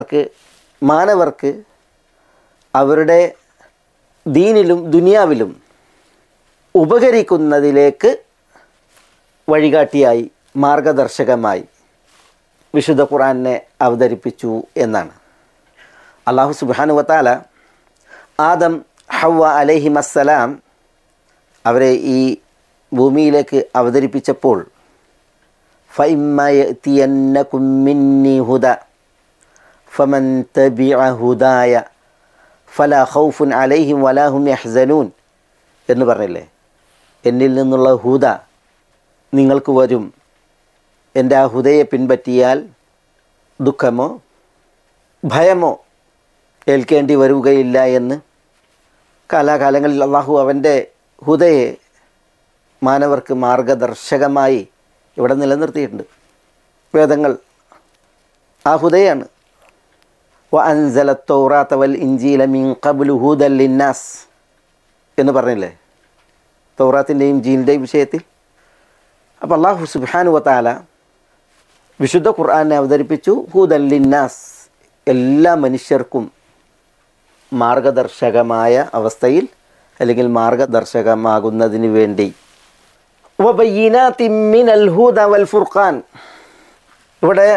മാനവർക്ക് അവരുടെ ദീനിലും ദുനിയാവിലും ഉപകരിക്കുന്നതിലേക്ക് വഴികാട്ടിയായി മാർഗദർശകമായി വിശുദ്ധ ഖുർആനെ അവതരിപ്പിച്ചു എന്നാണ്. അല്ലാഹു സുബ്ഹാനഹു വ തആല ആദം ഹവ്വ അലൈഹിമസ്സലാം അവരെ ഈ ഭൂമിയിലേക്ക് അവതരിപ്പിച്ചപ്പോൾ ഫഇമ്മ യഅതിയന്നകും മിന്നി ഹുദ ഫമൻ തബിഅ ഹുദായ ഫലാ ഖൗഫുൻ അലൈഹിം വലാ ഹും യഹ്സനൂൻ എന്ന് പറഞ്ഞില്ലേ. എന്നിൽ നിന്നുള്ള ഹുദ നിങ്ങൾക്ക് വരും, എൻ്റെ ആ ഹുദയെ പിൻപറ്റിയാൽ ദുഃഖമോ ഭയമോ ഏൽക്കേണ്ടി വരുകയില്ല എന്ന് കാലാകാലങ്ങളിൽ അള്ളാഹു അവൻ്റെ ഹുദയെ മാനവർക്ക് മാർഗദർശകമായി ഇവിടെ നിലനിർത്തിയിട്ടുണ്ട്. വേദങ്ങൾ ആ ഹുദയാണ്. വഅൻസല തൗറാത വൽ ഇൻജീല മിൻ ഖബ്ലു ഹുദൻ ലിന്നാസ് എന്ന് പറഞ്ഞില്ലേ തൗറാത്തിൻ്റെയും ഇൻജീലിൻ്റെയും വിഷയത്തിൽ. അപ്പോൾ അല്ലാഹു സുബ്ഹാനഹു വ തആല വിശുദ്ധ ഖുർആനെ അവതരിപ്പിച്ചു ഹുദൻ ലിന്നാസ്, എല്ലാ മനുഷ്യർക്കും മാർഗദർശകമായ അവസ്ഥയിൽ, അല്ലെങ്കിൽ മാർഗദർശകമാകുന്നതിന് വേണ്ടി. വബയ്യിനാതിൻ മിനൽ ഹുദ വൽ ഫുർഖാൻ, ഇവിടെ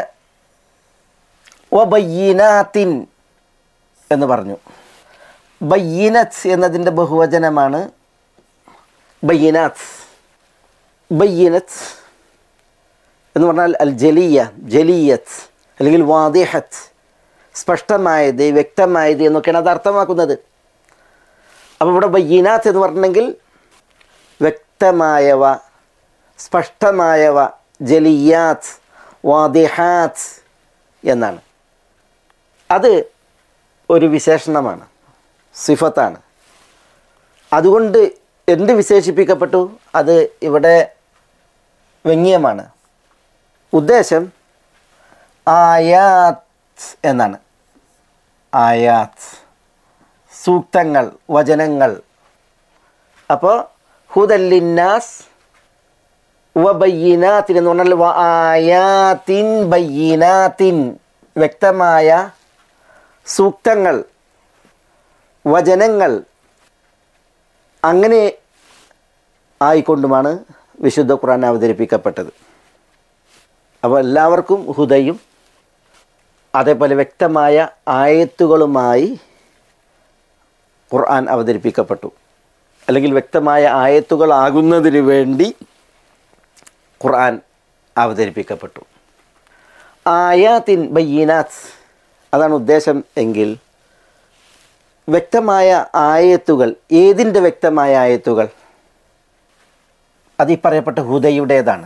വബയ്യിനാത്തിൻ എന്ന് പറഞ്ഞു. ബയ്യിനത്ത് എന്നതിൻ്റെ ബഹുവചനമാണ് ബയ്യിനാത്ത്. ബയ്യിനത്ത് എന്ന് പറഞ്ഞാൽ അൽ ജലിയ, ജലിയത്ത്, അല്ലെങ്കിൽ വാദിഹത്ത്, സ്പഷ്ടമായത്, വ്യക്തമായത് എന്നൊക്കെയാണ് അത് അർത്ഥമാക്കുന്നത്. അപ്പോൾ ഇവിടെ ബയ്യിനാത്ത് എന്ന് പറഞ്ഞെങ്കിൽ വ്യക്തമായവ, സ്പഷ്ടമായവ, ജലിയാത്ത്, വാദിഹാത്ത് എന്നാണ്. അത് ഒരു വിശേഷണമാണ്, സിഫത്താണ്. അതുകൊണ്ട് എന്ത് വിശേഷിപ്പിക്കപ്പെട്ടു? അത് ഇവിടെ വ്യംഗ്യമാണ്. ഉദ്ദേശം ആയാത്ത് എന്നാണ്. ആയാത്ത്, സൂക്തങ്ങൾ, വചനങ്ങൾ. അപ്പോൾ ഹുദൻ ലിന്നാസ് വബയ്യിനാത്തിൻ എന്ന് പറഞ്ഞാൽ ആയാത്തിൻ ബയ്യിനാത്തിൻ, വ്യക്തമായ സൂക്തങ്ങൾ, വചനങ്ങൾ, അങ്ങനെ ആയിക്കൊണ്ടുമാണ് വിശുദ്ധ ഖുർആൻ അവതരിപ്പിക്കപ്പെട്ടത്. അപ്പോൾ എല്ലാവർക്കും ഹുദയും അതേപോലെ വ്യക്തമായ ആയത്തുകളുമായി ഖുർആൻ അവതരിപ്പിക്കപ്പെട്ടു, അല്ലെങ്കിൽ വ്യക്തമായ ആയത്തുകളാകുന്നതിന് വേണ്ടി ഖുർആൻ അവതരിപ്പിക്കപ്പെട്ടു. ആയാത്തിൻ ബയ്യിനാത്ത് അതാണ് ഉദ്ദേശം എങ്കിൽ വ്യക്തമായ ആയത്തുകൾ, ഏതിൻ്റെ വ്യക്തമായ ആയത്തുകൾ? അത് ഈ പറയപ്പെട്ട ഹുദയുടേതാണ്.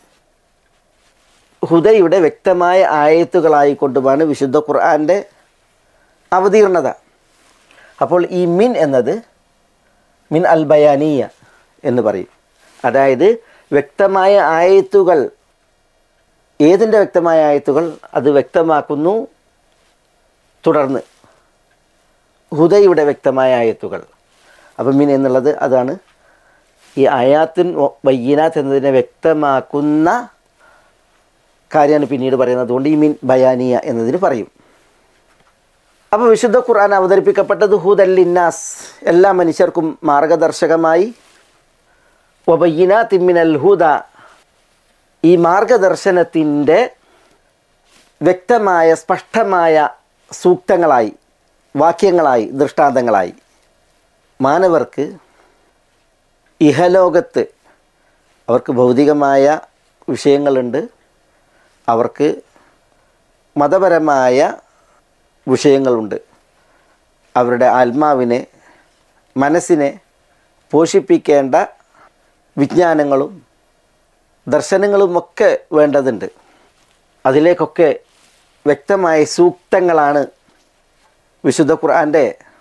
ഹുദയുടെ വ്യക്തമായ ആയത്തുകളായിക്കൊണ്ടുമാണ് വിശുദ്ധ ഖുർആൻ്റെ അവതീർണത. അപ്പോൾ ഈ മിൻ എന്നത് മിൻ അൽ ബയാനിയ എന്ന് പറയും. അതായത് വ്യക്തമായ ആയത്തുകൾ, ഏതിൻ്റെ വ്യക്തമായ ആയത്തുകൾ? അത് വ്യക്തമാക്കുന്നു. തുടർന്ന് ഹുദയുടെ വ്യക്തമായ ആയത്തുകൾ. അപ്പം മിൻ എന്നുള്ളത് അതാണ്. ഈ ആയാത്തിൻ ബയ്യിനാത്ത് എന്നതിനെ വ്യക്തമാക്കുന്ന കാര്യമാണ് പിന്നീട് പറയുന്നത്. അതുകൊണ്ട് ഈ മിൻ ബയാനിയ എന്നതിന് പറയും. അപ്പോൾ വിശുദ്ധ ഖുർആൻ അവതരിപ്പിക്കപ്പെട്ടത് ഹുദൻ ലിന്നാസ്, എല്ലാ മനുഷ്യർക്കും മാർഗദർശകമായി. വബയ്യിനാത്തിൻ മിനൽ ഹുദ, ഈ മാർഗദർശനത്തിൻ്റെ വ്യക്തമായ സ്പഷ്ടമായ സൂക്തങ്ങളായി, വാക്യങ്ങളായി, ദൃഷ്ടാന്തങ്ങളായി. മാനവർക്ക് ഇഹലോകത്ത് അവർക്ക് ഭൗതികമായ വിഷയങ്ങളുണ്ട്, അവർക്ക് മതപരമായ വിഷയങ്ങളുണ്ട്. അവരുടെ ആത്മാവിനെ, മനസ്സിനെ പോഷിപ്പിക്കേണ്ട വിജ്ഞാനങ്ങളും ദർശനങ്ങളുമൊക്കെ വേണ്ടതുണ്ട്. അതിലേക്കൊക്കെ വ്യക്തമായ സൂക്തങ്ങളാണ് വിശുദ്ധ ഖുർആൻ്റെ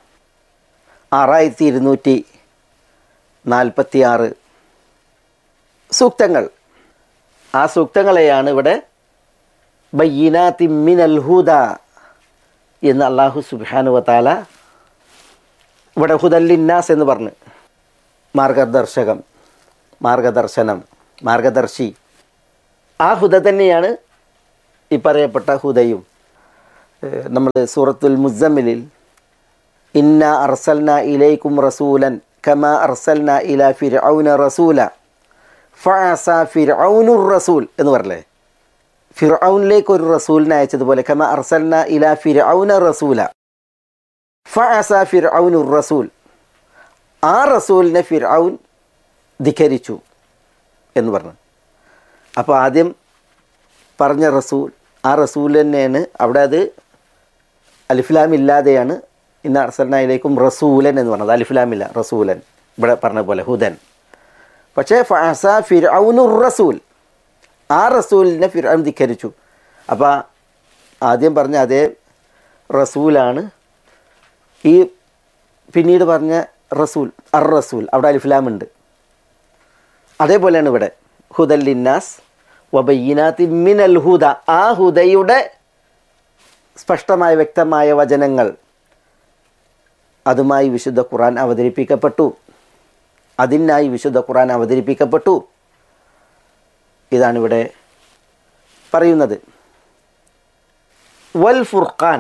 6246 സൂക്തങ്ങൾ. ആ സൂക്തങ്ങളെയാണ് ഇവിടെ ബയ്യിനാത്തിൻ മിനൽ ഹുദ എന്ന് അല്ലാഹു സുബ്ഹാനഹു വ തആല ഇവിടെ ഹുദൻ ലിന്നാസ് എന്ന് പറഞ്ഞ്, മാർഗദർശകം, മാർഗദർശനം, മാർഗദർശി. ആ ഹുദ തന്നെയാണ് ഈ പറയപ്പെട്ട ഹുദയും. നമ്മൾ സൂറത്തുൽ മുസമ്മിലിൽ ഇന്ന അർസൽന ഇലൈക്കും റസൂലൻ കമാ അർസൽന ഇലാ ഫിർഔന റസൂല ഫഅസ ഫിർഔനുർ റസൂൽ എന്ന് പറയല്ലേ. ഫിർഔനിലേക്ക് ഒരു റസൂലിനെ അയച്ചതുപോലെ കമാ അർസൽന ഇലാ ഫിർഔന റസൂല ഫഅസ ഫിർഔനുർ റസൂൽ, ആ റസൂലിനെ ഫിർഔൻ ധിക്കരിച്ചു എന്ന് പറഞ്ഞു. അപ്പോൾ ആദ്യം പറഞ്ഞ റസൂൽ ആ റസൂൽ തന്നെയാണ്. അവിടെ അത് അലിഫ്ലാം ഇല്ലാതെയാണ് ഇന്ന അർസൽനായിലേക്കും റസൂലൻ എന്ന് പറഞ്ഞത്. അലിഫ്ലാമില്ല, റസൂലൻ ഇവിടെ പറഞ്ഞ പോലെ ഹുദൻ. പക്ഷേ ഫഅസ ഫിർഔനുർ റസൂൽ, ആ റസൂലിനെ ഫിർഔൻ ധിക്കരിച്ചു. അപ്പോൾ ആദ്യം പറഞ്ഞ അതേ റസൂലാണ് ഈ പിന്നീട് പറഞ്ഞ റസൂൽ, അർ റസൂൽ, അവിടെ അലിഫ്ലാം ഉണ്ട്. അതേപോലെയാണ് ഇവിടെ ഹുദൽ ലിന്നാസ് വബയ്യിനാത്തി മിനൽ ഹുദ, ആ ഹുദയുടെ സ്പഷ്ടമായ വ്യക്തമായ വചനങ്ങൾ അതുമായി വിശുദ്ധ ഖുർആൻ അവതരിപ്പിക്കപ്പെട്ടു, അതിനായി വിശുദ്ധ ഖുർആൻ അവതരിപ്പിക്കപ്പെട്ടു. ഇതാണിവിടെ പറയുന്നത്. വൽ ഫുർഖാൻ,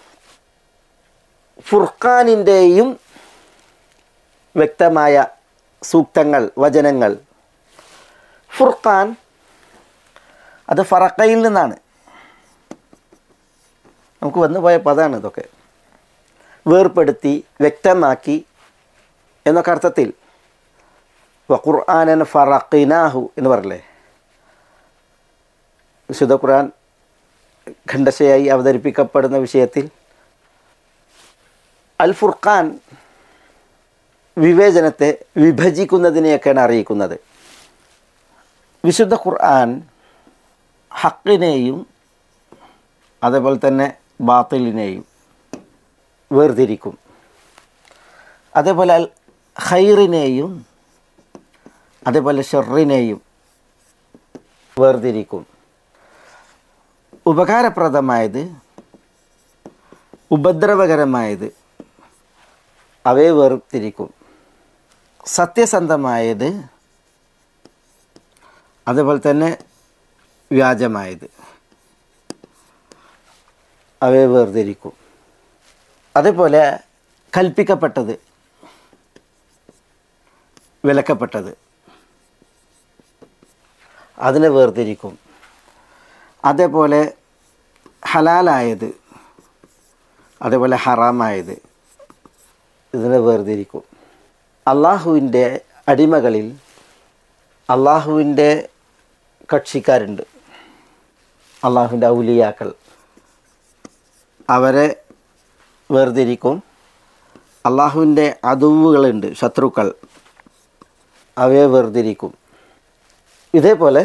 ഫുർഖാനിൻ്റെയും വ്യക്തമായ സൂക്തങ്ങൾ, വചനങ്ങൾ. ഫുർഖാൻ അത് ഫറഖയിൽ നിന്നാണ് നമുക്ക് വന്നുപോയ പദമാണ്. ഇതൊക്കെ വേർപ്പെടുത്തി വ്യക്തമാക്കി എന്നൊക്കെ അർത്ഥത്തിൽ. ഖുർആനൻ ഫറഖിനാഹു എന്ന് പറയല്ലേ. വിശുദ്ധ ഖുർആൻ ഖണ്ഡശയായി അവതരിപ്പിക്കപ്പെടുന്ന വിഷയത്തിൽ അൽ ഫുർഖാൻ വിവേചനത്തെ, വിഭജിക്കുന്നതിനെയൊക്കെയാണ് അറിയിക്കുന്നത്. വിശുദ്ധ ഖുർആൻ ഹക്കിനെയും അതേപോലെ തന്നെ ബാത്തിലിനെയും വേർതിരിക്കും. അതേപോലെ അൽ ഖൈറിനെയും അതേപോലെ ഷർറിനെയും വേർതിരിക്കും. ഉപകാരപ്രദമായത്, ഉപദ്രവകരമായത് അവയെ വേർതിരിക്കും. സത്യസന്ധമായത് അതേപോലെ തന്നെ വ്യാജമായത് അവയെ വേർതിരിക്കും. അതേപോലെ കൽപ്പിക്കപ്പെട്ടത്, വിലക്കപ്പെട്ടത് അതിനെ വേർതിരിക്കും. അതേപോലെ ഹലാലായത് അതേപോലെ ഹറാമായത് ഇതിനെ വേർതിരിക്കും. അള്ളാഹുവിൻ്റെ അടിമകളിൽ അള്ളാഹുവിൻ്റെ കക്ഷിക്കാരുണ്ട്, അള്ളാഹുവിൻ്റെ ഔലിയാക്കൾ, അവരെ വേർതിരിക്കും. അള്ളാഹുവിൻ്റെ അദുവുകളുണ്ട്, ശത്രുക്കൾ, അവയെ വേർതിരിക്കും. ഇതേപോലെ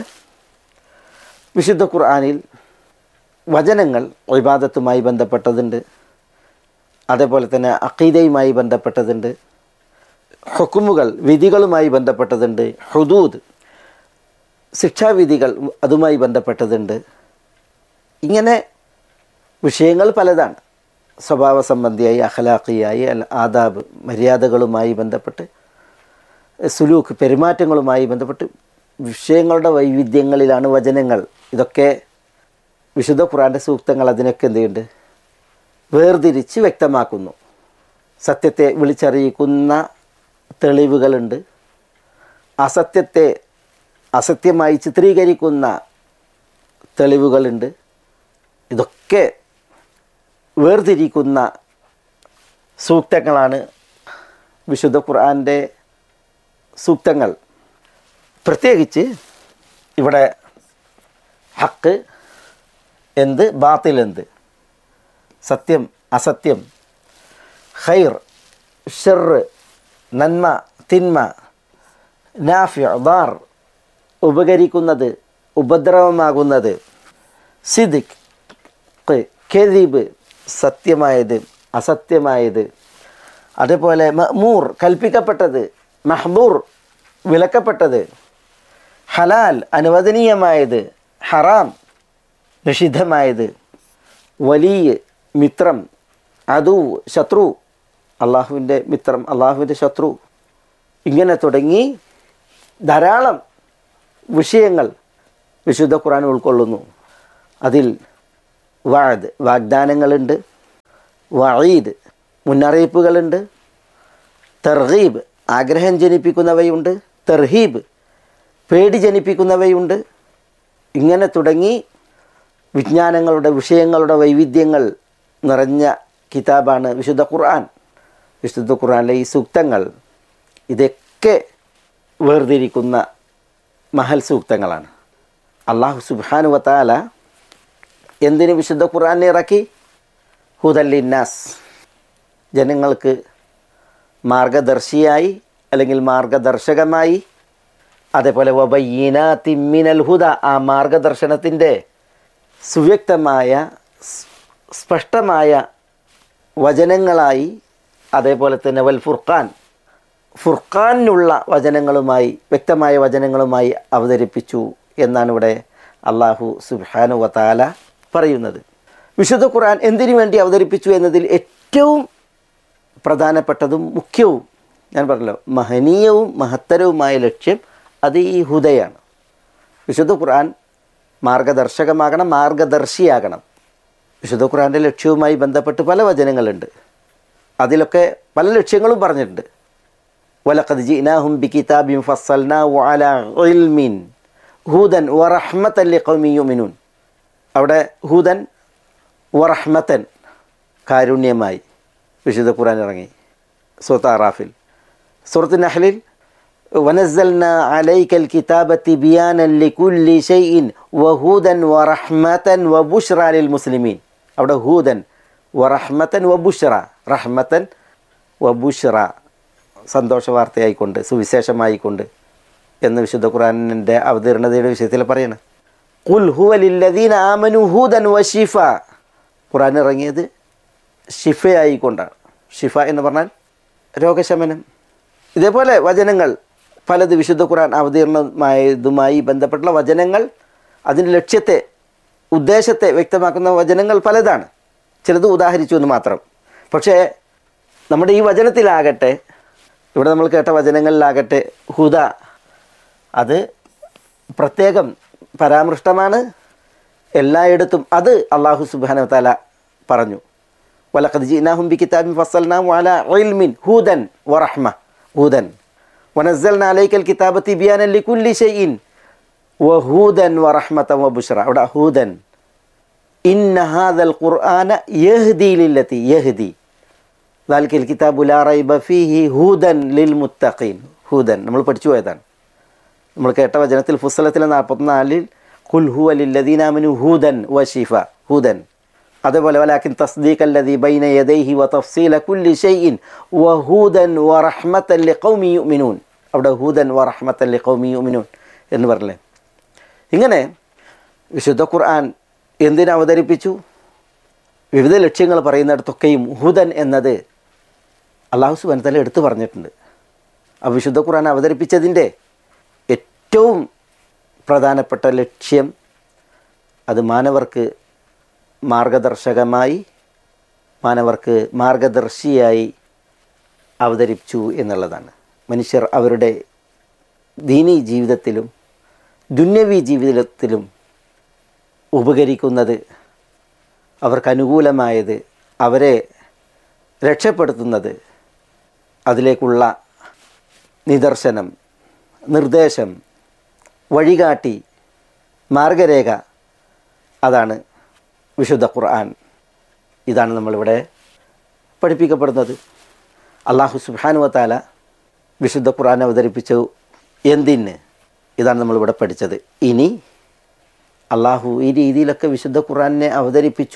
വിശുദ്ധ ഖുർആനിൽ വചനങ്ങൾ ഇബാദത്തുമായി ബന്ധപ്പെട്ടതുണ്ട്, അതേപോലെ തന്നെ അഖീദയുമായി ബന്ധപ്പെട്ടതുണ്ട്, ഹുക്കുമുകൾ, വിധികളുമായി ബന്ധപ്പെട്ടതുണ്ട്, ഹുദൂദ്, ശിക്ഷാവിധികൾ അതുമായി ബന്ധപ്പെട്ടതുണ്ട്. ഇങ്ങനെ വിഷയങ്ങൾ പലതാണ്. സ്വഭാവ സംബന്ധിയായി, അഖ്ലാഖിയായി, ആദാബ്, മര്യാദകളുമായി ബന്ധപ്പെട്ട്, സുലൂക്ക്, പെരുമാറ്റങ്ങളുമായി ബന്ധപ്പെട്ട് വിഷയങ്ങളുടെ വൈവിധ്യങ്ങളിലാണ് വചനങ്ങൾ. ഇതൊക്കെ വിശുദ്ധ ഖുർആൻ്റെ സൂക്തങ്ങൾ അതിനൊക്കെ എന്ത് ചെയ്യുന്നുണ്ട്, വേർതിരിച്ച് വ്യക്തമാക്കുന്നു. സത്യത്തെ വിളിച്ചറിയിക്കുന്ന തെളിവുകളുണ്ട്, അസത്യത്തെ അസത്യമായി ചിത്രീകരിക്കുന്ന തെളിവുകളുണ്ട്. ഇതൊക്കെ വേർതിരിക്കുന്ന സൂക്തങ്ങളാണ് വിശുദ്ധ ഖുർആൻ്റെ സൂക്തങ്ങൾ. പ്രത്യേകിച്ച് ഇവിടെ ഹക്ക് എന്ത്, ബാത്തിൽ എന്ത്, സത്യം അസത്യം, ഖൈർ ഷർറ്, നന്മ തിന്മ, നാഫി ദാർ, ഉപകരിക്കുന്നത് ഉപദ്രവമാകുന്നത്, സിദ്ഖ് കെദിബ്, സത്യമായത് അസത്യമായത്, അതേപോലെ മഅ്മൂർ കൽപ്പിക്കപ്പെട്ടത്, മഹ്ദൂർ വിലക്കപ്പെട്ടത്, ഹലാൽ അനുവദനീയമായത്, ഹറാം നിഷിദ്ധമായത്, വലിയ മിത്രം, അദു ശത്രു, അള്ളാഹുവിൻ്റെ മിത്രം അള്ളാഹുവിൻ്റെ ശത്രു, ഇങ്ങനെ തുടങ്ങി ധാരാളം വിഷയങ്ങൾ വിശുദ്ധ ഖുർആൻ ഉൾക്കൊള്ളുന്നു. അതിൽ വഅദ് വാഗ്ദാനങ്ങളുണ്ട്, വഈദ് മുന്നറിയിപ്പുകളുണ്ട്, തർഗീബ് ആഗ്രഹം ജനിപ്പിക്കുന്നവയുണ്ട്, തർഹീബ് പേടി ജനിപ്പിക്കുന്നവയുണ്ട്. ഇങ്ങനെ തുടങ്ങി വിജ്ഞാനങ്ങളുടെ വിഷയങ്ങളുടെ വൈവിധ്യങ്ങൾ നിറഞ്ഞ കിതാബാണ് വിശുദ്ധ ഖുർആൻ. വിശുദ്ധ ഖുർആനിലെ ഈ സൂക്തങ്ങൾ ഇതൊക്കെ വേർതിരിക്കുന്ന മഹൽ സൂക്തങ്ങളാണ്. അല്ലാഹു സുബ്ഹാനഹു വ തആല എന്തിന് വിശുദ്ധ ഖുർആനെ ഇറക്കി? ഹുദൽ ലിന്നാസ്, ജനങ്ങൾക്ക് മാർഗദർശിയായി അല്ലെങ്കിൽ മാർഗദർശകമായി. അതേപോലെ വബയ്യിനാത്തിൻ മിനൽ ഹുദ, ആ മാർഗദർശനത്തിൻ്റെ സുവ്യക്തമായ സ്പഷ്ടമായ വചനങ്ങളായി. അതേപോലെ തന്നെ വൽ ഫുർഖാൻ, ഫുർഖാനിനുള്ള വചനങ്ങളുമായി വ്യക്തമായ വചനങ്ങളുമായി അവതരിപ്പിച്ചു എന്നാണ് ഇവിടെ അല്ലാഹു സുബ്ഹാനഹു വ തആല പറയുന്നത്. വിശുദ്ധ ഖുർആൻ എന്തിനു വേണ്ടി അവതരിപ്പിച്ചു എന്നതിൽ ഏറ്റവും പ്രധാനപ്പെട്ടതും മുഖ്യവും, ഞാൻ പറഞ്ഞല്ലോ, മഹനീയവും മഹത്തരവുമായ ലക്ഷ്യം അത് ഈ ഹുദയാണ്. വിശുദ്ധ ഖുർആൻ മാർഗദർശകമാകണം, മാർഗദർശിയാകണം. വിശുദ്ധ ഖുർആൻ്റെ ലക്ഷ്യവുമായി ബന്ധപ്പെട്ട് പല വചനങ്ങളുണ്ട്. അതിലൊക്കെ പല ലക്ഷ്യങ്ങളും പറഞ്ഞിട്ടുണ്ട്. വലഖദ് ജിനാഹും ബികിതാബിൻ ഫസ്സൽനാഹു അലാ ഇൽമിൻ ഹുദൻ വറഹ്മതൻ ലിഖൗമിൻ യുമിനൂൻ. അവിടെ ഹുദൻ വറഹ്മതൻ, കാരുണ്യമായി വിശുദ്ധ ഖുർആൻ ഇറങ്ങി. സൂറത്ത് അറാഫിൽ. സൂറത്ത് നഹ്ലിൽ വനസ്സൽനാ അലൈക്കൽ കിതാബ തിബിയാനൻ ലികുല്ലി ഷൈഇൻ വഹുദൻ വറഹ്മതൻ വബുശ്റാ ലിൽ മുസ്ലിമീൻ. അവിടെ ഹൂദൻ വറഹ്മതൻ വബുശ്റ, റഹ്മതൻ വബുശ്റ, സന്തോഷ വാർത്തയായിക്കൊണ്ട്, സുവിശേഷമായിക്കൊണ്ട് എന്ന് വിശുദ്ധ ഖുർആനിൻ്റെ അവതീർണതയുടെ വിഷയത്തിൽ പറയണം. ഖുൽ ഹുവ ലില്ലദീന ആമനു ഹൂദൻ വശിഫ. ഖുർആൻ ഇറങ്ങിയത് ഷിഫയായിക്കൊണ്ടാണ്. ഷിഫ എന്ന് പറഞ്ഞാൽ രോഗശമനം. ഇതേപോലെ വചനങ്ങൾ പലത് വിശുദ്ധ ഖുർആൻ അവതീർണമായതുമായി ബന്ധപ്പെട്ടുള്ള വചനങ്ങൾ, അതിൻ്റെ ലക്ഷ്യത്തെ, ഉദ്ദേശത്തെ വ്യക്തമാക്കുന്ന വചനങ്ങൾ പലതാണ്. ചിലത് ഉദാഹരിച്ചു എന്ന് മാത്രം. പക്ഷേ നമ്മുടെ ഈ വചനത്തിലാകട്ടെ, ഇവിടെ നമ്മൾ കേട്ട വചനങ്ങളിലാകട്ടെ, ഹുദ അത് പ്രത്യേകം പരാമൃഷ്ടമാണ് എല്ലായിടത്തും. അത് അല്ലാഹു സുബ്ഹാനഹു വ തആല പറഞ്ഞു. വലഖദ് ജിനാഹും ബികിതാബിൻ ഫസ്സൽനാഹു അലാ ഇൽമിൻ ഹുദൻ വറഹ്മ, ഹുദൻ വനസ്സൽനാ അലൈക്കൽ കിതാബ തിബിയാനൻ ലികുല്ലി ഷൈഇൻ വഹുദൻ വറഹ്മതൻ വബുശ്റ. അവിടെ ഹുദൻ, ഇന്ന ഹാദൽ ഖുർആന യഹ്ദി ലില്ലതി യഹ്ദി ദാലിക്കൽ കിതാബു ലാ റൈബ ഫീഹി ഹുദൻ ലിൽ മുത്തഖീൻ. ഹുദൻ നമ്മൾ പഠിച്ചു പോയതാണ്. നമ്മൾ കേട്ട വചനത്തിൽ ഫുസ്സലത്തിലെ 44-ൽ ഖുൽ ഹുവ ലില്ലദീന ആമനു ഹുദൻ വശിഫ, ഹുദൻ. അതേപോലെ വലാകിൻ തസ്ദീഖല്ലദീ ബൈന യദൈഹി വതഫ്സീല കുല്ലി ഷൈഇൻ വഹുദൻ വറഹ്മതൻ ലിഖൗമി യുമിനൂൻ. അവിടെ ഹുദൻ വറഹ്മതൻ ലിഖൗമി യുമിനൂൻ എന്ന് പറഞ്ഞില്ലേ. ഇങ്ങനെ വിശുദ്ധ ഖുർആൻ എന്തിനെ അവതരിപ്പിച്ചു? വിവിധ ലക്ഷ്യങ്ങൾ പറയുന്നിടത്തൊക്കെയും ഹുദൻ എന്നത് അല്ലാഹു സുബ്ഹാനഹു വ തആല എടുത്തു പറഞ്ഞിട്ടുണ്ട്. ആ വിശുദ്ധ ഖുർആൻ അവതരിപ്പിച്ചതിൻ്റെ ഏറ്റവും പ്രധാനപ്പെട്ട ലക്ഷ്യം അത് മാനവർക്ക് മാർഗദർശകമായി, മാനവർക്ക് മാർഗദർശിയായി അവതരിപ്പിച്ചു എന്നുള്ളതാണ്. മനുഷ്യർ അവരുടെ ദീനീ ജീവിതത്തിലും ദുന്യവി ജീവിതത്തിലും ഉപകരിക്കുന്നത്, അവർക്കനുകൂലമായത്, അവരെ രക്ഷപ്പെടുത്തുന്നത്, അതിലേക്കുള്ള നിദർശനം, നിർദ്ദേശം, വഴികാട്ടി, മാർഗരേഖ, അതാണ് വിശുദ്ധ ഖുർആൻ. ഇതാണ് നമ്മളിവിടെ പഠിപ്പിക്കപ്പെടുന്നത്. അല്ലാഹു സുബ്ഹാനഹു വ തആല വിശുദ്ധ ഖുർആൻ അവതരിപ്പിച്ചു എന്തിന്? ഇതാണ് നമ്മളിവിടെ പഠിച്ചത്. ഇനി അല്ലാഹു ഈ രീതിയിലൊക്കെ വിശുദ്ധ ഖുർആനെ അവതരിപ്പിച്ചു.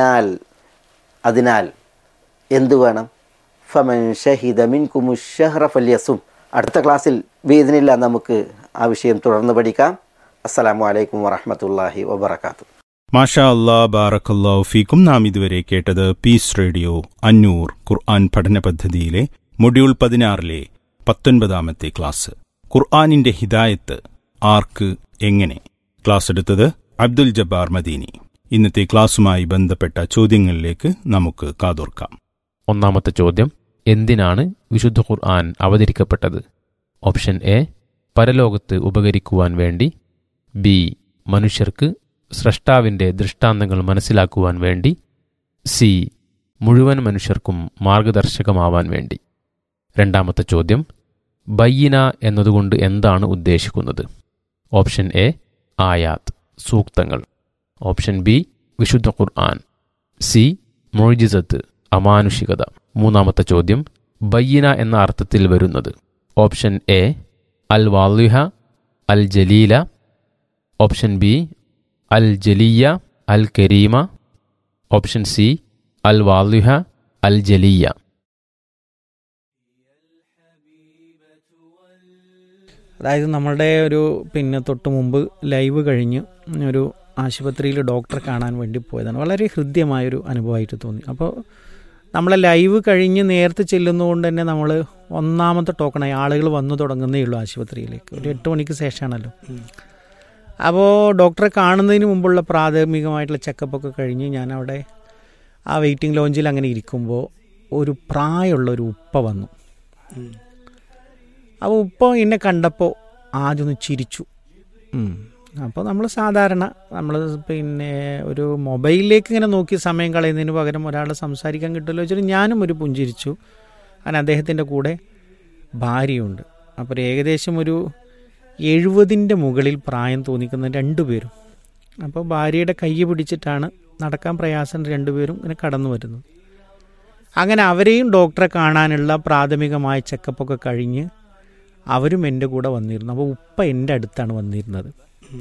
അതിനാൽ എന്തു വേണം? ഫമൻ ഷഹിദ മിൻകുമുശ് ശഹ്റ ഫല്യസും. അടുത്ത ക്ലാസ്സിൽ ബിഇദ്നില്ലാ നമുക്ക് ആ വിഷയം തുടർന്ന് പഠിക്കാം. അസ്സലാമു അലൈക്കും വറഹ്മത്തുള്ളാഹി വബറകാതുഹു. മാഷാ അല്ലാ, ബാറക്കല്ലാഹു ഫീക്കും. നാം ഇതുവരെ കേട്ടത് പീസ് റേഡിയോ അന്നൂർ ഖുർആൻ പഠന പദ്ധതിയിലെ മൊഡ്യൂൾ 16-ലെ 19-ാമത്തെ ക്ലാസ്. ഖുർആനിന്റെ ഹിദായത്ത് ആർക്ക്, എങ്ങനെ? ക്ലാസ് എടുത്തത് അബ്ദുൽ ജബ്ബാർ മദീനി. ഇന്നത്തെ ക്ലാസുമായി ബന്ധപ്പെട്ട ചോദ്യങ്ങളിലേക്ക് നമുക്ക് കാതോർക്കാം. ഒന്നാമത്തെ ചോദ്യം: എന്തിനാണ് വിശുദ്ധ ഖുർആൻ അവതരിക്കപ്പെട്ടത്? ഓപ്ഷൻ എ, പരലോകത്ത് ഉപകരിക്കുവാൻ വേണ്ടി. ബി, മനുഷ്യർക്ക് സ്രഷ്ടാവിൻ്റെ ദൃഷ്ടാന്തങ്ങൾ മനസ്സിലാക്കുവാൻ വേണ്ടി, സി മുഴുവൻ മനുഷ്യർക്കും മാർഗദർശകമാവാൻ വേണ്ടി. രണ്ടാമത്തെ ചോദ്യം, ബയ്യിന എന്നതുകൊണ്ട് എന്താണ് ഉദ്ദേശിക്കുന്നത്? ഓപ്ഷൻ എ ആയാത്ത്, സൂക്തങ്ങൾ. ഓപ്ഷൻ ബി വിശുദ്ധ ഖുർആൻ. സി മുഅ്ജിസത്ത്, അമാനുഷികത. മൂന്നാമത്തെ ചോദ്യം, ബയ്യിന എന്ന അർത്ഥത്തിൽ വരുന്നത്. Option A Al വാളിഹ, Al Jaleela. Option B Al ജലിയ, Al കരീമ. Option C അൽ വാളിഹ, അൽ ജലിയ. അതായത് നമ്മളുടെ ഒരു തൊട്ട് മുമ്പ് ലൈവ് കഴിഞ്ഞ് ഒരു ആശുപത്രിയിൽ ഡോക്ടറെ കാണാൻ വേണ്ടി പോയതാണ്. വളരെ ഹൃദ്യമായൊരു അനുഭവമായിട്ട് തോന്നി. അപ്പോൾ നമ്മളെ ലൈവ് കഴിഞ്ഞ് നേരത്തെ ചെല്ലുന്നതുകൊണ്ട് തന്നെ നമ്മൾ ഒന്നാമത്തെ ടോക്കണായി ആളുകൾ വന്നു തുടങ്ങുന്നേ ഉള്ളൂ ആശുപത്രിയിലേക്ക്. ഒരു 8 മണിക്ക് ശേഷമാണല്ലോ. അപ്പോൾ ഡോക്ടറെ കാണുന്നതിന് മുമ്പുള്ള പ്രാഥമികമായിട്ടുള്ള ചെക്കപ്പൊക്കെ കഴിഞ്ഞ് ഞാൻ അവിടെ ആ വെയിറ്റിംഗ് ലോഞ്ചിൽ അങ്ങനെ ഇരിക്കുമ്പോൾ ഒരു പ്രായമുള്ള ഒരു ഉപ്പ വന്നു. അപ്പോൾ ഉപ്പ എന്നെ കണ്ടപ്പോൾ ആദ്യം ഒന്ന് ചിരിച്ചു. അപ്പോൾ നമ്മൾ സാധാരണ ഒരു മൊബൈലിലേക്ക് ഇങ്ങനെ നോക്കി സമയം കളയുന്നതിന് പകരം ഒരാൾ സംസാരിക്കാൻ കിട്ടുമല്ലോ വെച്ചിട്ട് ഞാനും ഒരു പുഞ്ചിരിച്ചു. അങ്ങനെ അദ്ദേഹത്തിൻ്റെ കൂടെ ഭാര്യയുണ്ട്. അപ്പോൾ ഏകദേശം ഒരു 70 മുകളിൽ പ്രായം തോന്നിക്കുന്ന 2 പേരും. അപ്പോൾ ഭാര്യയുടെ കൈ പിടിച്ചിട്ടാണ്, നടക്കാൻ പ്രയാസം 2 പേരും ഇങ്ങനെ കടന്നു വരുന്നത്. അങ്ങനെ അവരെയും ഡോക്ടറെ കാണാനുള്ള പ്രാഥമികമായ ചെക്കപ്പൊക്കെ കഴിഞ്ഞ് അവരും എൻ്റെ കൂടെ വന്നിരുന്നു. അപ്പോൾ ഉപ്പ എൻ്റെ അടുത്താണ് വന്നിരുന്നത്.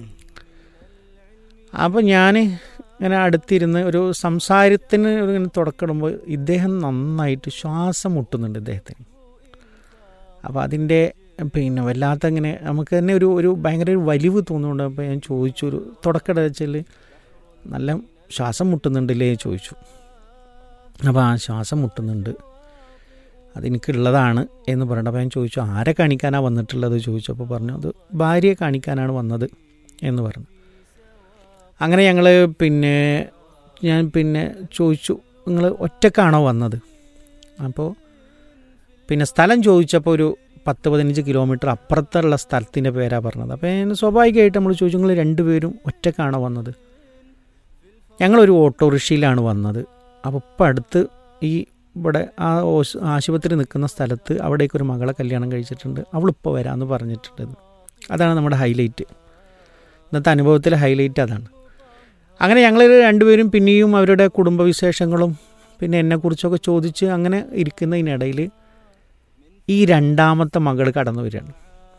അപ്പോൾ ഞാൻ ഇങ്ങനെ അടുത്തിരുന്ന് ഒരു സംസാരത്തിന് ഇങ്ങനെ തുടക്കിടുമ്പോൾ ഇദ്ദേഹം നന്നായിട്ട് ശ്വാസം മുട്ടുന്നുണ്ട് ഇദ്ദേഹത്തിന്. അപ്പോൾ അതിൻ്റെ വല്ലാത്ത ഇങ്ങനെ നമുക്ക് തന്നെ ഒരു ഭയങ്കര ഒരു വലിവ് തോന്നുന്നുണ്ട്. അപ്പോൾ ഞാൻ ചോദിച്ചു, ഒരു തുടക്കട വെച്ചാൽ നല്ല ശ്വാസം മുട്ടുന്നുണ്ടല്ലേ ചോദിച്ചു. അപ്പോൾ ആ ശ്വാസം മുട്ടുന്നുണ്ട്, അതെനിക്കുള്ളതാണ് എന്ന് പറഞ്ഞിട്ട്. അപ്പോൾ ഞാൻ ചോദിച്ചു, ആരെ കാണിക്കാനാണ് വന്നിട്ടുള്ളത് ചോദിച്ചു. അപ്പോൾ പറഞ്ഞു, അത് ഭാര്യയെ കാണിക്കാനാണ് വന്നത് എന്ന് പറഞ്ഞു. അങ്ങനെ ഞങ്ങൾ ഞാൻ ചോദിച്ചു, നിങ്ങൾ ഒറ്റക്കാണോ വന്നത്? അപ്പോൾ സ്ഥലം ചോദിച്ചപ്പോൾ ഒരു 10-15 കിലോമീറ്റർ അപ്പുറത്തുള്ള സ്ഥലത്തിൻ്റെ പേരാണ് പറഞ്ഞത്. അപ്പോൾ ഞാൻ സ്വാഭാവികമായിട്ട് നമ്മൾ ചോദിച്ചു, നിങ്ങൾ 2 പേരും ഒറ്റക്കാണോ വന്നത്? ഞങ്ങളൊരു ഓട്ടോറിക്ഷയിലാണ് വന്നത്. അപ്പോൾ ഇപ്പം അടുത്ത് ഇവിടെ ആ ആശുപത്രി നിൽക്കുന്ന സ്ഥലത്ത് അവിടേക്കൊരു മകളെ കല്യാണം കഴിച്ചിട്ടുണ്ട്, അവളിപ്പോൾ വരാമെന്ന് പറഞ്ഞിട്ടുണ്ട്. അതാണ് നമ്മുടെ ഹൈലൈറ്റ്, ഇന്നത്തെ അനുഭവത്തിലെ ഹൈലൈറ്റ് അതാണ്. അങ്ങനെ ഞങ്ങൾ 2 പേരും പിന്നെയും അവരുടെ കുടുംബവിശേഷങ്ങളും എന്നെക്കുറിച്ചൊക്കെ ചോദിച്ച് അങ്ങനെ ഇരിക്കുന്നതിനിടയിൽ ഈ 2ാമത്തെ മകൾ കടന്നു വരികയാണ്.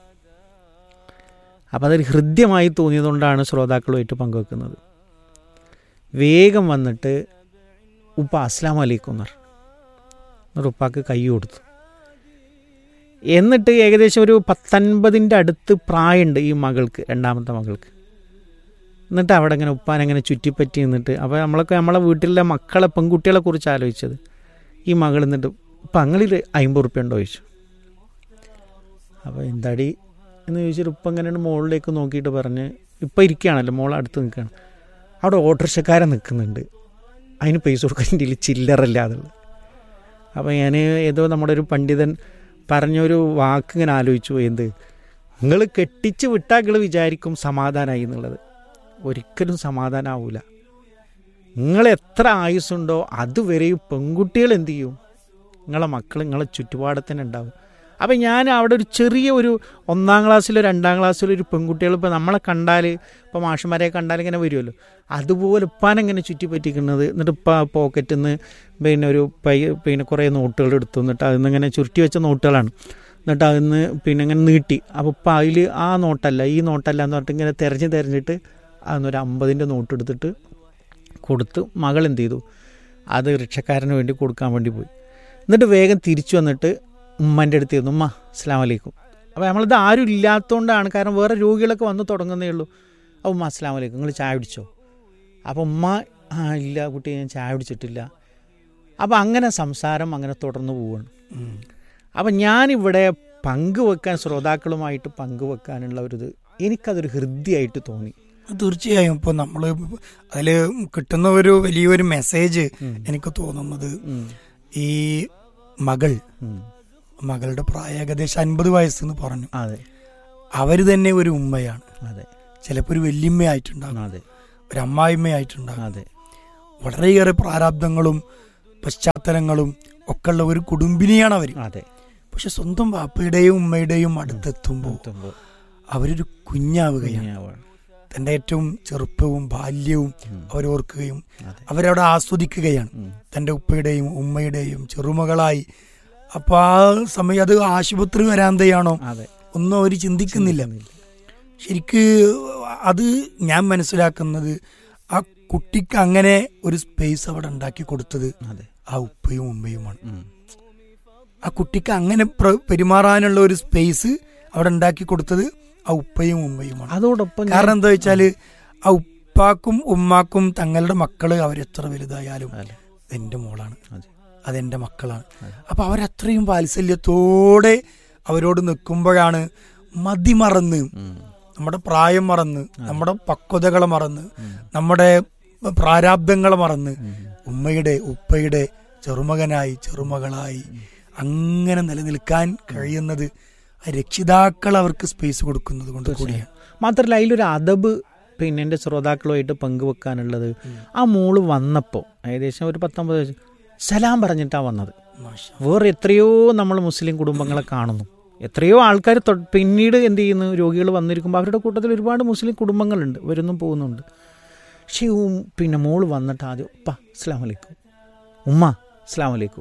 അപ്പോൾ അതൊരു ഹൃദ്യമായി തോന്നിയതുകൊണ്ടാണ് ശ്രോതാക്കളുമായിട്ട് പങ്കുവെക്കുന്നത്. വേഗം വന്നിട്ട് ഉപ്പ അസ്സലാമു അലൈക്കും എന്ന് പറഞ്ഞു. ഉപ്പാക്ക് കൈ കൊടുത്തു. എന്നിട്ട് ഏകദേശം ഒരു 19 അടുത്ത് പ്രായമുണ്ട് ഈ മകൾക്ക്, 2ാമത്തെ മകൾക്ക്. എന്നിട്ട് അവിടെ ഇങ്ങനെ ഉപ്പാനെങ്ങനെ ചുറ്റിപ്പറ്റി നിന്നിട്ട്, അപ്പോൾ നമ്മളെ വീട്ടിലെ മക്കളെ പെൺകുട്ടികളെ കുറിച്ച് ആലോചിച്ചത്. ഈ മകൾ എന്നിട്ട്, ഇപ്പം അങ്ങളിൽ 50 ഉറുപ്പ്യ ഉണ്ടോ ചോദിച്ചു. അപ്പോൾ എന്താടി എന്ന് ചോദിച്ചിട്ട് ഉപ്പം ഇങ്ങനെ മുകളിലേക്ക് നോക്കിയിട്ട് പറഞ്ഞ്, ഇപ്പം ഇരിക്കുകയാണല്ലോ, മോൾ അടുത്ത് നിൽക്കുകയാണ്, അവിടെ ഓട്ടോറിക്ഷക്കാരൻ നിൽക്കുന്നുണ്ട്, അതിന് പൈസ കൊടുക്കാൻ ചില്ലറല്ലാതുള്ളത്. അപ്പോൾ ഞാൻ ഏതോ നമ്മുടെ ഒരു പണ്ഡിതൻ പറഞ്ഞൊരു വാക്ക് ഇങ്ങനെ ആലോചിച്ചു പോയി, എന്ത്, നിങ്ങൾ കെട്ടിച്ച് വിട്ടാൽ നിങ്ങൾ വിചാരിക്കും സമാധാനമായി എന്നുള്ളത്. ഒരിക്കലും സമാധാനമാവില്ല. നിങ്ങൾ എത്ര ആയുസ്സുണ്ടോ അതുവരെയും പെൺകുട്ടികൾ എന്തു ചെയ്യും, നിങ്ങളെ മക്കൾ നിങ്ങളെ ചുറ്റുപാടത്തിന് ഉണ്ടാവും. അപ്പം ഞാൻ അവിടെ ഒരു ചെറിയ ഒരു 1-ാം ക്ലാസ്സിലോ 2-ാം ക്ലാസ്സിലോ ഒരു പെൺകുട്ടികൾ ഇപ്പോൾ നമ്മളെ കണ്ടാൽ, ഇപ്പോൾ മാഷന്മാരെ കണ്ടാൽ ഇങ്ങനെ വരുമല്ലോ, അതുപോലെ ഉപ്പാനെങ്ങനെ ചുറ്റിപ്പറ്റിക്കുന്നത്. എന്നിട്ട് പോക്കറ്റിൽ നിന്ന് ഒരു കുറേ നോട്ടുകൾ എടുത്തു, എന്നിട്ട് അതിൽ നിന്ന് ഇങ്ങനെ ചുരുട്ടി വെച്ച നോട്ടുകളാണ്. എന്നിട്ട് അതിൽ നിന്ന് ഇങ്ങനെ നീട്ടി. അപ്പോൾ ഇപ്പം അതിൽ ആ നോട്ടല്ല ഈ നോട്ടല്ല എന്ന് പറഞ്ഞിട്ട് ഇങ്ങനെ തിരഞ്ഞിട്ട് അതിനൊരു 50ൻ്റെ നോട്ട് എടുത്തിട്ട് കൊടുത്ത് മകൾ എന്ത് ചെയ്തു, അത് റിക്ഷക്കാരന് വേണ്ടി കൊടുക്കാൻ വേണ്ടി പോയി. എന്നിട്ട് വേഗം തിരിച്ചു വന്നിട്ട് ഉമ്മൻ്റെ അടുത്ത് ഇരുന്നു, ഉമ്മ അസ്സലാമു അലൈക്കും. അപ്പോൾ നമ്മളിത് ആരും ഇല്ലാത്തതുകൊണ്ടാണ്, കാരണം വേറെ രോഗികളൊക്കെ വന്ന് തുടങ്ങുന്നേ ഉള്ളൂ. അപ്പോൾ ഉമ്മ അസ്സലാമു അലൈക്കും, നിങ്ങൾ ചായ കുടിച്ചോ? അപ്പോൾ ഉമ്മ, ഇല്ല കുട്ടി, ഞാൻ ചായ കുടിച്ചിട്ടില്ല. അപ്പോൾ അങ്ങനെ സംസാരം അങ്ങനെ തുടർന്ന് പോവുകയാണ്. അപ്പം ഞാനിവിടെ പങ്കുവെക്കാൻ, ശ്രോതാക്കളുമായിട്ട് പങ്കുവെക്കാനുള്ള ഒരിത് എനിക്കതൊരു ഹൃദ്യമായിട്ട് തോന്നി. തീർച്ചയായും ഇപ്പോൾ നമ്മൾ അതിൽ കിട്ടുന്ന ഒരു വലിയൊരു മെസ്സേജ് എനിക്ക് തോന്നുന്നത്, ഈ മകളുടെ പ്രായം ഏകദേശം 50 വയസ്സെന്ന് പറഞ്ഞു. അതെ, അവർ തന്നെ ഒരു ഉമ്മയാണ്. അതെ, ചിലപ്പോൾ ഒരു വല്യമ്മയായിട്ടുണ്ടാകും. അതെ, ഒരു അമ്മായിമ്മയായിട്ടുണ്ടാകും. അതെ, വളരെയേറെ പ്രാരാബ്ദങ്ങളും പശ്ചാത്തലങ്ങളും ഒക്കെ ഉള്ള ഒരു കുടുംബിനിയാണ് അവർ. അതെ. പക്ഷെ സ്വന്തം വാപ്പയുടെയും ഉമ്മയുടെയും അടുത്തെത്തുമ്പോൾ എത്തുമ്പോൾ അവരൊരു കുഞ്ഞാവുകയാണ്. കുഞ്ഞാവാണ്. തൻ്റെ ഏറ്റവും ചെറുപ്പവും ബാല്യവും അവരോർക്കുകയും അതെ. അവരവിടെ ആസ്വദിക്കുകയാണ് തൻ്റെ ഉപ്പയുടെയും ഉമ്മയുടെയും ചെറുമകളായി. അപ്പൊ ആ സമയം അത് ആശുപത്രി വരാന്തയാണോ അതെ, ഒന്നും അവർ ചിന്തിക്കുന്നില്ല. ശരിക്ക് അത് ഞാൻ മനസ്സിലാക്കുന്നത് ആ കുട്ടിക്ക് അങ്ങനെ ഒരു സ്പേസ് അവിടെ ഉണ്ടാക്കി കൊടുത്തത് അതെ, ആ ഉപ്പയും ഉമ്മയുമാണ്. ആ കുട്ടിക്ക് അങ്ങനെ പെരുമാറാനുള്ള ഒരു സ്പേസ് അവിടെ ഉണ്ടാക്കി കൊടുത്തത് ആ ഉപ്പയും ഉമ്മയുമാണ്. അതോടൊപ്പം കാരണം എന്താ വെച്ചാല് ആ ഉപ്പാക്കും ഉമ്മാക്കും തങ്ങളുടെ മക്കള് അവരെത്ര വലുതായാലും എന്റെ മോളാണ്, അതെന്റെ മക്കളാണ്. അപ്പൊ അവരത്രയും വാത്സല്യത്തോടെ അവരോട് നിൽക്കുമ്പോഴാണ് മതിമറന്ന്, നമ്മുടെ പ്രായം മറന്ന്, നമ്മുടെ പക്വതകളെ മറന്ന്, നമ്മുടെ പ്രാരാബ്ദങ്ങളെ മറന്ന് ഉമ്മയുടെ ഉപ്പയുടെ ചെറുമകനായി ചെറുമകളായി അങ്ങനെ നിലനിൽക്കാൻ കഴിയുന്നത് രക്ഷിതാക്കൾ അവർക്ക് സ്പേസ് കൊടുക്കുന്നത് കൊണ്ട് കൂടിയാണ്. മാത്രമല്ല അതിലൊരു അദബ് പിന്നെ എൻ്റെ ശ്രോതാക്കളുമായിട്ട് പങ്കുവെക്കാനുള്ളത്, ആ മോള് വന്നപ്പോൾ ഏകദേശം ഒരു 19 വയസ്സ് സലാം പറഞ്ഞിട്ടാണ് വന്നത്. വേറെ എത്രയോ നമ്മൾ മുസ്ലിം കുടുംബങ്ങളെ കാണുന്നു, എത്രയോ ആൾക്കാർ പിന്നീട് എന്ത് ചെയ്യുന്നു, രോഗികൾ വന്നിരിക്കുമ്പോൾ അവരുടെ കൂട്ടത്തിൽ ഒരുപാട് മുസ്ലിം കുടുംബങ്ങളുണ്ട്, വരുന്നും പോകുന്നുണ്ട്. പക്ഷേ പിന്നെ മോള് വന്നിട്ട് ആദ്യം ഉപ്പ അസ്സലാമു അലൈക്കും, ഉമ്മ അസ്സലാമു അലൈക്കും.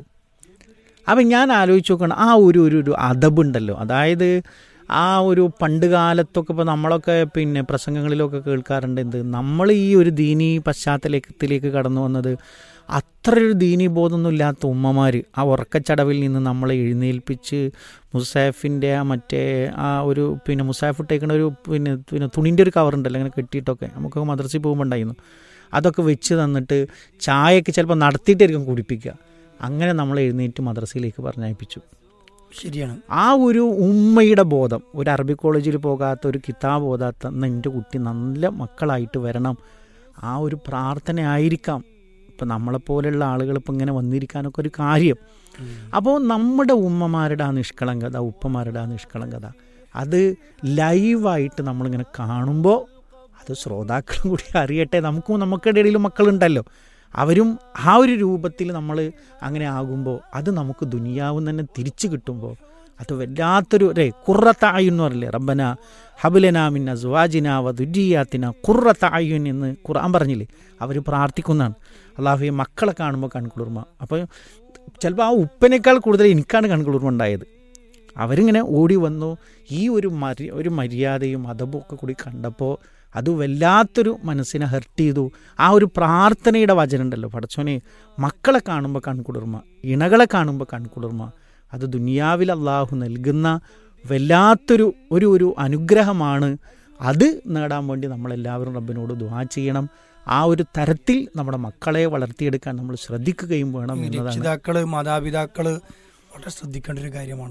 അപ്പം ഞാൻ ആലോചിച്ച് നോക്കണം, ആ ഒരു അദബുണ്ടല്ലോ. അതായത് ആ ഒരു പണ്ട് കാലത്തൊക്കെ ഇപ്പോൾ നമ്മളൊക്കെ പിന്നെ പ്രസംഗങ്ങളിലൊക്കെ കേൾക്കാറുണ്ട്, എന്ത് നമ്മൾ ഈ ഒരു ദീനീ പശ്ചാത്തലത്തിലേക്ക് കടന്നു വന്നത് അത്രയൊരു ദീനീ ബോധമൊന്നും ഇല്ലാത്ത ഉമ്മമാർ ആ ഉറക്കച്ചടവിൽ നിന്ന് നമ്മളെ എഴുന്നേൽപ്പിച്ച് മുസാഫിൻ്റെ മറ്റേ ആ ഒരു പിന്നെ മുസാഫ് ഇട്ടേക്കുന്ന ഒരു പിന്നെ തുണിൻ്റെ ഒരു കവറുണ്ടല്ലോ അങ്ങനെ കെട്ടിയിട്ടൊക്കെ നമുക്കൊക്കെ മദ്രസയിൽ പോകുമ്പോൾ ഉണ്ടായിരുന്നു, അതൊക്കെ വെച്ച് തന്നിട്ട് ചായയൊക്കെ ചിലപ്പോൾ നടത്തിയിട്ടായിരിക്കും കുടിപ്പിക്കുക. അങ്ങനെ നമ്മൾ എഴുന്നേറ്റ് മദ്രസയിലേക്ക് പറഞ്ഞയപ്പിച്ചു. ശരിയാണ്. ആ ഒരു ഉമ്മയുടെ ബോധം, ഒരു അറബി കോളേജിൽ പോകാത്ത, ഒരു കിതാബ് ഓതാത്ത എൻ്റെ കുട്ടി നല്ല മക്കളായിട്ട് വരണം, ആ ഒരു പ്രാർത്ഥന ആയിരിക്കാം ഇപ്പം നമ്മളെപ്പോലെയുള്ള ആളുകൾ ഇപ്പം ഇങ്ങനെ വന്നിരിക്കാനൊക്കെ ഒരു കാര്യം. അപ്പോൾ നമ്മുടെ ഉമ്മമാരുടെ ആ നിഷ്കളങ്കത, ഉപ്പമാരുടെ ആ നിഷ്കളങ്കത, അത് ലൈവായിട്ട് നമ്മളിങ്ങനെ കാണുമ്പോൾ അത് ശ്രോതാക്കളും കൂടി അറിയട്ടെ. നമുക്കിടെ ഇടയിൽ മക്കളുണ്ടല്ലോ, അവരും ആ ഒരു രൂപത്തിൽ നമ്മൾ അങ്ങനെ ആകുമ്പോൾ അത് നമുക്ക് ദുനിയാവും തന്നെ തിരിച്ചു കിട്ടുമ്പോൾ അത് വല്ലാത്തൊരു ഖുർറത്ത അയ്യുൻ എന്ന് പറയില്ലേ, റബ്ബന ഹബ്ലനാ മിൻ അസ്വാജിനാ വ ദുരിയാത്തിനാ ഖുർറത്ത അയ്യുൻ എന്ന് ഖുർആൻ പറഞ്ഞില്ലേ. അവർ പ്രാർത്ഥിക്കുന്നതാണ്, അല്ലാഹുവേ മക്കളെ കാണുമ്പോൾ കൺകുളിർമ. അപ്പോൾ ചിലപ്പോൾ ആ ഉപ്പനേക്കാൾ കൂടുതൽ എനിക്കാണ് കൺകുളിർമ ഉണ്ടായത്. അവരിങ്ങനെ ഓടി വന്നു, ഈ ഒരു മര്യാദയും അദബും ഒക്കെ കൂടി കണ്ടപ്പോൾ അത് വല്ലാത്തൊരു മനസ്സിനെ ഹെർട്ട് ചെയ്തു. ആ ഒരു പ്രാർത്ഥനയുടെ വചനം ഉണ്ടല്ലോ, പടച്ചോനെ മക്കളെ കാണുമ്പോൾ കൺകുളിർമ, ഇണകളെ കാണുമ്പോൾ കൺകുളിർമ, അത് ദുനിയാവിൽ അള്ളാഹു നൽകുന്ന വല്ലാത്തൊരു ഒരു അനുഗ്രഹമാണ്. അത് നേടാൻ വേണ്ടി നമ്മളെല്ലാവരും റബ്ബിനോട് ദുആ ചെയ്യണം. ആ ഒരു തരത്തിൽ നമ്മുടെ മക്കളെ വളർത്തിയെടുക്കാൻ നമ്മൾ ശ്രദ്ധിക്കുകയും വേണം എന്നതാണ്. രക്ഷിതാക്കള്, മാതാപിതാക്കള് വളരെ ശ്രദ്ധിക്കേണ്ട ഒരു കാര്യമാണ്.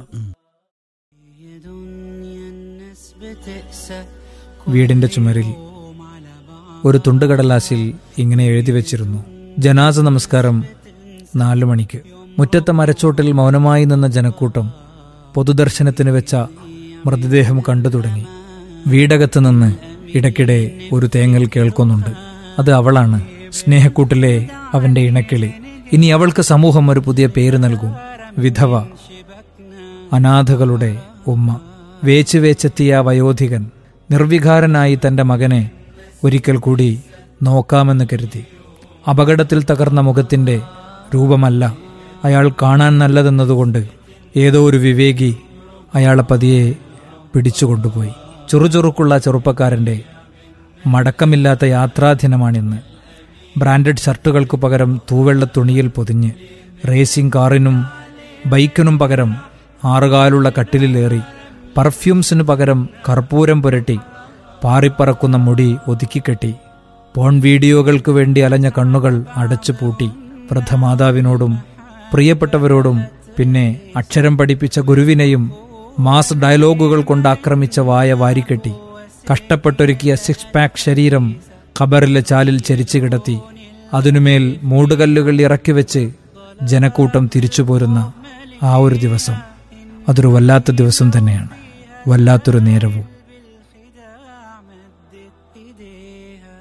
വീടിന്റെ ചുമരിൽ ഒരു തുണ്ടുകടലാസിൽ ഇങ്ങനെ എഴുതി വച്ചിരുന്നു: ജനാസ നമസ്കാരം 4 മണിക്ക്. മുറ്റത്തെ മരച്ചോട്ടിൽ മൗനമായി നിന്ന ജനക്കൂട്ടം പൊതുദർശനത്തിന് വെച്ച മൃതദേഹം കണ്ടു തുടങ്ങി. വീടകത്ത് നിന്ന് ഇടയ്ക്കിടെ ഒരു തേങ്ങൽ കേൾക്കുന്നുണ്ട്. അത് അവളാണ്, സ്നേഹക്കൂട്ടിലെ അവന്റെ ഇണക്കിളി. ഇനി അവൾക്ക് സമൂഹം ഒരു പുതിയ പേര് നൽകും: വിധവ, അനാഥകളുടെ ഉമ്മ. വേച്ച് വേച്ചെത്തിയ വയോധികൻ നിർവികാരനായി തന്റെ മകനെ ഒരിക്കൽ കൂടി നോക്കാമെന്ന് കരുതി. അപകടത്തിൽ തകർന്ന മുഖത്തിന്റെ രൂപമല്ല അയാൾ കാണാൻ നല്ലതെന്നതുകൊണ്ട് ഏതോ ഒരു വിവേകി അയാളെ പതിയെ പിടിച്ചുകൊണ്ടുപോയി. ചുറുചുറുക്കുള്ള ചെറുപ്പക്കാരന്റെ മടക്കമില്ലാത്ത യാത്രാദിനമാണിന്ന്. ബ്രാൻഡഡ് ഷർട്ടുകൾക്ക് പകരം തൂവെള്ള തുണിയിൽ പൊതിഞ്ഞ്, റേസിംഗ് കാറിനും ബൈക്കിനും പകരം 6 കാലുള്ള കട്ടിലിലേറി, പെർഫ്യൂംസിനു പകരം കർപ്പൂരം പുരട്ടി, പാറിപ്പറക്കുന്ന മുടി ഒതുക്കിക്കെട്ടി, പോൺ വീഡിയോകൾക്ക് വേണ്ടി അലഞ്ഞ കണ്ണുകൾ അടച്ചുപൂട്ടി, വൃദ്ധമാതാവിനോടും പ്രിയപ്പെട്ടവരോടും പിന്നെ അക്ഷരം പഠിപ്പിച്ച ഗുരുവിനെയും മാസ് ഡയലോഗുകൾ കൊണ്ട് ആക്രമിച്ച വായ വാരിക്കെട്ടി, കഷ്ടപ്പെട്ടൊരുക്കിയ 6 പാക്ക് ശരീരം ഖബറിലെ ചാലിൽ ചരിച്ചു കിടത്തി, അതിനുമേൽ മൂടുകല്ലുകൾ ഇറക്കിവെച്ച് ജനക്കൂട്ടം തിരിച്ചുപോരുന്ന ആ ഒരു ദിവസം, അതൊരു വല്ലാത്ത ദിവസം തന്നെയാണ്, വല്ലാത്തൊരു നേരവും.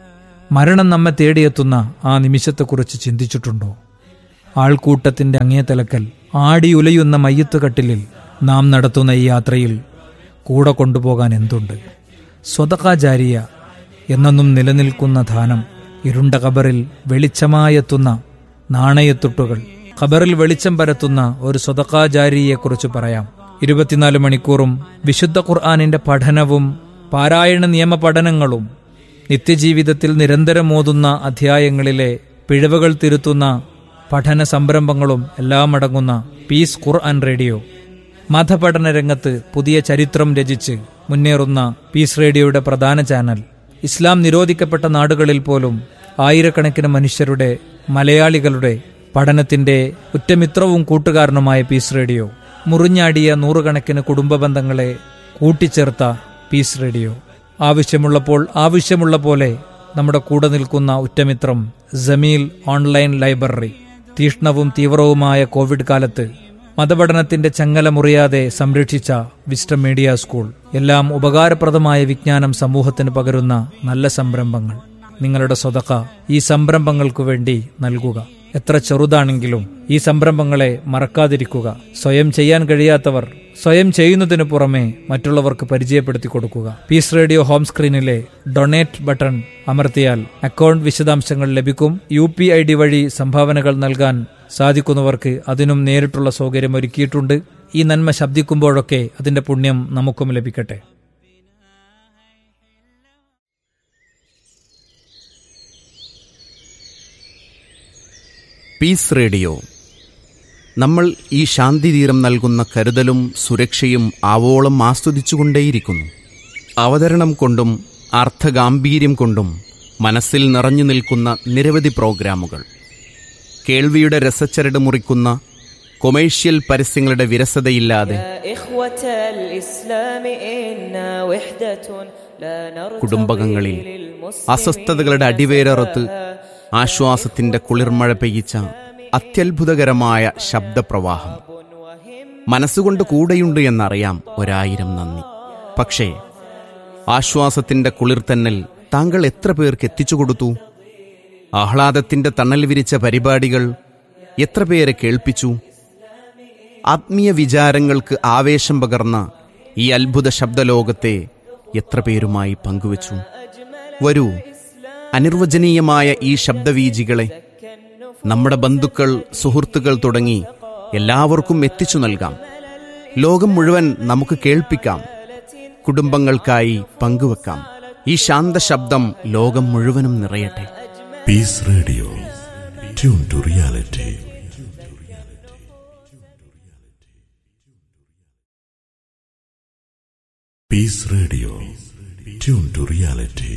മരണം നമ്മെ തേടിയെത്തുന്ന ആ നിമിഷത്തെക്കുറിച്ച് ചിന്തിച്ചിട്ടുണ്ടോ? ആൾക്കൂട്ടത്തിന്റെ അങ്ങേതലക്കൽ ആടി ഉലയുന്ന മയ്യത്ത് കട്ടിലിൽ നാം നടത്തുന്ന ഈ യാത്രയിൽ കൂടെ കൊണ്ടുപോകാൻ എന്തുണ്ട്? സ്വതഖ ജാരിയ എന്നെന്നും നിലനിൽക്കുന്ന ദാനം, ഇരുണ്ട ഖബറിൽ വെളിച്ചമായെത്തുന്ന നാണയത്തുട്ടുകൾ, ഖബറിൽ വെളിച്ചം പരത്തുന്ന ഒരു സ്വതഖ ജാരിയെക്കുറിച്ച് പറയാം. 24 മണിക്കൂറും വിശുദ്ധ ഖുർആനിന്റെ പഠനവും പാരായണ നിയമ പഠനങ്ങളും നിത്യജീവിതത്തിൽ നിരന്തരം ഓതുന്ന അധ്യായങ്ങളിലെ പിഴവുകൾ തിരുത്തുന്ന പഠന സംരംഭങ്ങളും എല്ലാം അടങ്ങുന്ന പീസ് ഖുർആൻ റേഡിയോ മതപഠന രംഗത്ത് പുതിയ ചരിത്രം രചിച്ച് മുന്നേറുന്ന പീസ് റേഡിയോയുടെ പ്രധാന ചാനൽ. ഇസ്ലാം നിരോധിക്കപ്പെട്ട നാടുകളിൽ പോലും ആയിരക്കണക്കിന് മനുഷ്യരുടെ, മലയാളികളുടെ പഠനത്തിന്റെ ഉറ്റമിത്രവും കൂട്ടുകാരനുമായ പീസ് റേഡിയോ, മുറിഞ്ഞാടിയ നൂറുകണക്കിന് കുടുംബ ബന്ധങ്ങളെ കൂട്ടിച്ചേർത്ത പീസ് റേഡിയോ, ആവശ്യമുള്ളപ്പോൾ ആവശ്യമുള്ള പോലെ നമ്മുടെ കൂടെ നിൽക്കുന്ന ഉറ്റമിത്രം ജമീൽ ഓൺലൈൻ ലൈബ്രറി. തീഷ്ണവും തീവ്രവുമായ കോവിഡ് കാലത്ത് മതപഠനത്തിന്റെ ചങ്ങല മുറിയാതെ സംരക്ഷിച്ച വിസ്റ്റം മീഡിയ സ്കൂൾ. എല്ലാം ഉപകാരപ്രദമായ വിജ്ഞാനം സമൂഹത്തിന് പകരുന്ന നല്ല സംരംഭങ്ങൾ. നിങ്ങളുടെ സ്വതഖ ഈ സംരംഭങ്ങൾക്കു വേണ്ടി നൽകുക. എത്ര ചെറുതാണെങ്കിലും ഈ സംരംഭങ്ങളെ മറക്കാതിരിക്കുക. സ്വയം ചെയ്യാൻ കഴിയാത്തവർ സ്വയം ചെയ്യുന്നതിനു പുറമെ മറ്റുള്ളവർക്ക് പരിചയപ്പെടുത്തി കൊടുക്കുക. Piece radio home സ്ക്രീനിലെ donate button അമർത്തിയാൽ അക്കൗണ്ട് വിശദാംശങ്ങൾ ലഭിക്കും. UPID വഴി സംഭാവനകൾ നൽകാൻ സാധിക്കുന്നവർക്ക് അതിനും നേരിട്ടുള്ള സൗകര്യം ഒരുക്കിയിട്ടുണ്ട്. ഈ നന്മ ശബ്ദിക്കുമ്പോഴൊക്കെ അതിന്റെ പുണ്യം നമുക്കും ലഭിക്കട്ടെ. Piece radio. നമ്മൾ ഈ ശാന്തിതീരം നൽകുന്ന കരുതലും സുരക്ഷയും ആവോളം ആസ്വദിച്ചുകൊണ്ടേയിരിക്കുന്നു. അവതരണം കൊണ്ടും അർത്ഥഗാംഭീര്യം കൊണ്ടും മനസ്സിൽ നിറഞ്ഞു നിൽക്കുന്ന നിരവധി പ്രോഗ്രാമുകൾ, കേൾവിയുടെ രസച്ചരട് മുറിക്കുന്ന കൊമേഴ്ഷ്യൽ പരസ്യങ്ങളുടെ വിരസതയില്ലാതെ കുടുംബകങ്ങളിൽ അസ്വസ്ഥതകളുടെ അടിവേരറുത്ത് ആശ്വാസത്തിന്റെ കുളിർമഴ പെയ്യിച്ച അത്യത്ഭുതകരമായ ശബ്ദപ്രവാഹം. മനസ്സുകൊണ്ട് കൂടെയുണ്ട് എന്നറിയാം, 1000 നന്ദി. പക്ഷേ ആശ്വാസത്തിന്റെ കുളിർത്തന്നൽ താങ്കൾ എത്ര പേർക്ക് എത്തിച്ചു കൊടുത്തു? ആഹ്ലാദത്തിന്റെ തണൽ വിരിച്ച പരിപാടികൾ എത്ര പേരെ കേൾപ്പിച്ചു? ആത്മീയ വിചാരങ്ങൾക്ക് ആവേശം പകർന്ന ഈ അത്ഭുത ശബ്ദലോകത്തെ എത്ര പേരുമായി പങ്കുവച്ചു? വരൂ, അനിർവചനീയമായ ഈ ശബ്ദവീജികളെ നമ്മുടെ ബന്ധുക്കൾ, സുഹൃത്തുക്കൾ തുടങ്ങി എല്ലാവർക്കും എത്തിച്ചു നൽകാം. ലോകം മുഴുവൻ നമുക്ക് കേൾപ്പിക്കാം. കുടുംബങ്ങൾക്കായി പങ്കുവെക്കാം. ഈ ശാന്ത ശബ്ദം ലോകം മുഴുവനും നിറയട്ടെ. Piece radio, tune to reality. Piece radio, tune to reality.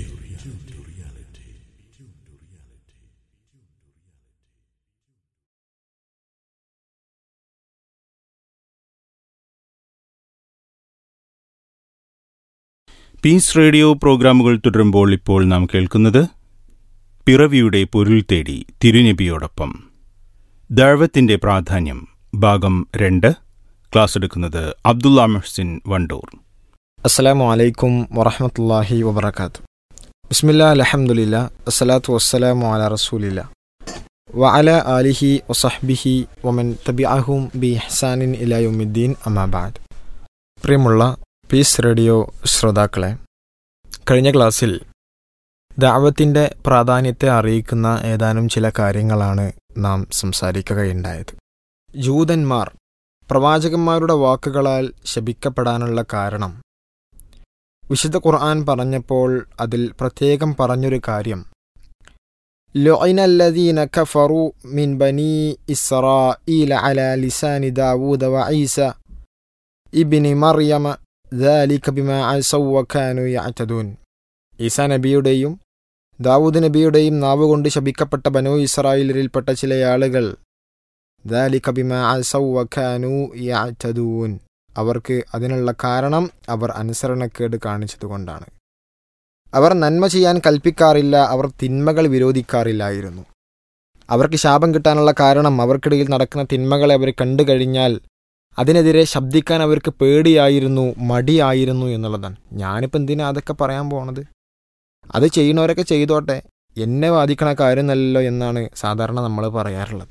Piece radio പ്രോഗ്രാമുകൾ തുടരുമ്പോൾ ഇപ്പോൾ നാം കേൾക്കുന്നത് പിറവിയുടെ പൊരുൾ തേടി തിരുനബിയോടൊപ്പം ദഅവത്തിന്റെ പ്രാധാന്യം ഭാഗം 2. ക്ലാസ് എടുക്കുന്നത് അബ്ദുള്ള മുഹ്സിൻ വണ്ടൂർ. അസ്സലാമു അലൈക്കും വറഹ്മത്തുള്ളാഹി വബറകാതുഹു. ബിസ്മില്ലാ അൽഹംദുലില്ലാ വസ്സലാത്തു വസ്സലാമു അലാ റസൂലില്ലാ വഅലാ ആലിഹി വസഹ്ബിഹി വമൻ തബിഅഹും ബി ഇഹ്സാനിൻ ഇലാ യൗമിദ്ദീൻ അമ്മാ ബഅദ്. പ്രിയമുള്ള പീസ് റേഡിയോ ശ്രോതാക്കളെ, കഴിഞ്ഞ ക്ലാസ്സിൽ ദഅവത്തിൻ്റെ പ്രാധാന്യത്തെ അറിയിക്കുന്ന ഏതാനും ചില കാര്യങ്ങളാണ് നാം സംസാരിക്കുകയുണ്ടായത്. ജൂതന്മാർ പ്രവാചകന്മാരുടെ വാക്കുകളാൽ ശപിക്കപ്പെടാനുള്ള കാരണം വിശുദ്ധ ഖുർആൻ പറഞ്ഞപ്പോൾ അതിൽ പ്രത്യേകം പറഞ്ഞൊരു കാര്യം, ലുഇന അല്ലദീന കഫറു മിൻ ബനി ഇസ്രാഈല അലാ ലിസാനി ദാവൂദ വഈസ ഇബ്നി മർയമ ദാലിക ബിമാ അസൗ വകാനൂ യഅ്തദൂൻ. ഈസാ നബിയുടെയും ദാവൂദ് നബിയുടെയും നാവുകൊണ്ട് ശപിക്കപ്പെട്ട ബനൂ ഇസ്രായേലിൽപ്പെട്ട ചില ആളുകൾ ദാലിക ബിമാ അസൗ വകാനൂ യഅ്തദൂൻ, അവർക്ക് അതിനുള്ള കാരണം അവർ അനുസരണക്കേട് കാണിച്ചതുകൊണ്ടാണ്. അവർ നന്മ ചെയ്യാൻ കൽപ്പിക്കാറില്ല, അവർ തിന്മകൾ വിരോധിക്കാറില്ലായിരുന്നു. അവർക്ക് ശാപം കിട്ടാനുള്ള കാരണം അവർക്കിടയിൽ നടക്കുന്ന തിന്മകളെ അവർ കണ്ടു കഴിഞ്ഞാൽ അതിനെതിരെ ശബ്ദിക്കാൻ അവർക്ക് പേടിയായിരുന്നു, മടിയായിരുന്നു എന്നുള്ളതാണ്. ഞാനിപ്പോൾ എന്തിനാ അതൊക്കെ പറയാൻ പോണത്? അത് ചെയ്യുന്നവരൊക്കെ ചെയ്തോട്ടെ, എന്നെ ബാധിക്കണ കാര്യമല്ലല്ലോ എന്നാണ് സാധാരണ നമ്മൾ പറയാറുള്ളത്.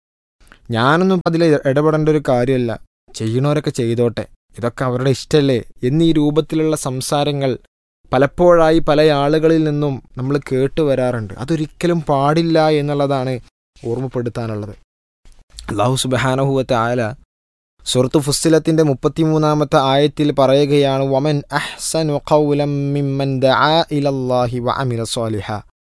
ഞാനൊന്നും അതിൽ ഇടപെടേണ്ട ഒരു കാര്യമല്ല, ചെയ്യണവരൊക്കെ ചെയ്തോട്ടെ, ഇതൊക്കെ അവരുടെ ഇഷ്ടമല്ലേ എന്നീ രൂപത്തിലുള്ള സംസാരങ്ങൾ പലപ്പോഴായി പല ആളുകളിൽ നിന്നും നമ്മൾ കേട്ടു വരാറുണ്ട്. അതൊരിക്കലും പാടില്ല എന്നുള്ളതാണ് ഓർമ്മപ്പെടുത്താനുള്ളത്. അല്ലാഹു സുബ്ഹാനഹു വ തആല സൂറത്ത് ഫുസ്സിലത്തിന്റെ 33-ാമത്തെ ആയത്തിൽ പറയുകയാണ്, വമൻ അഹ്സനു ഖൗലൻ മിമ്മൻ ദആ ഇലല്ലാഹി വഅമില സ്വാലിഹാ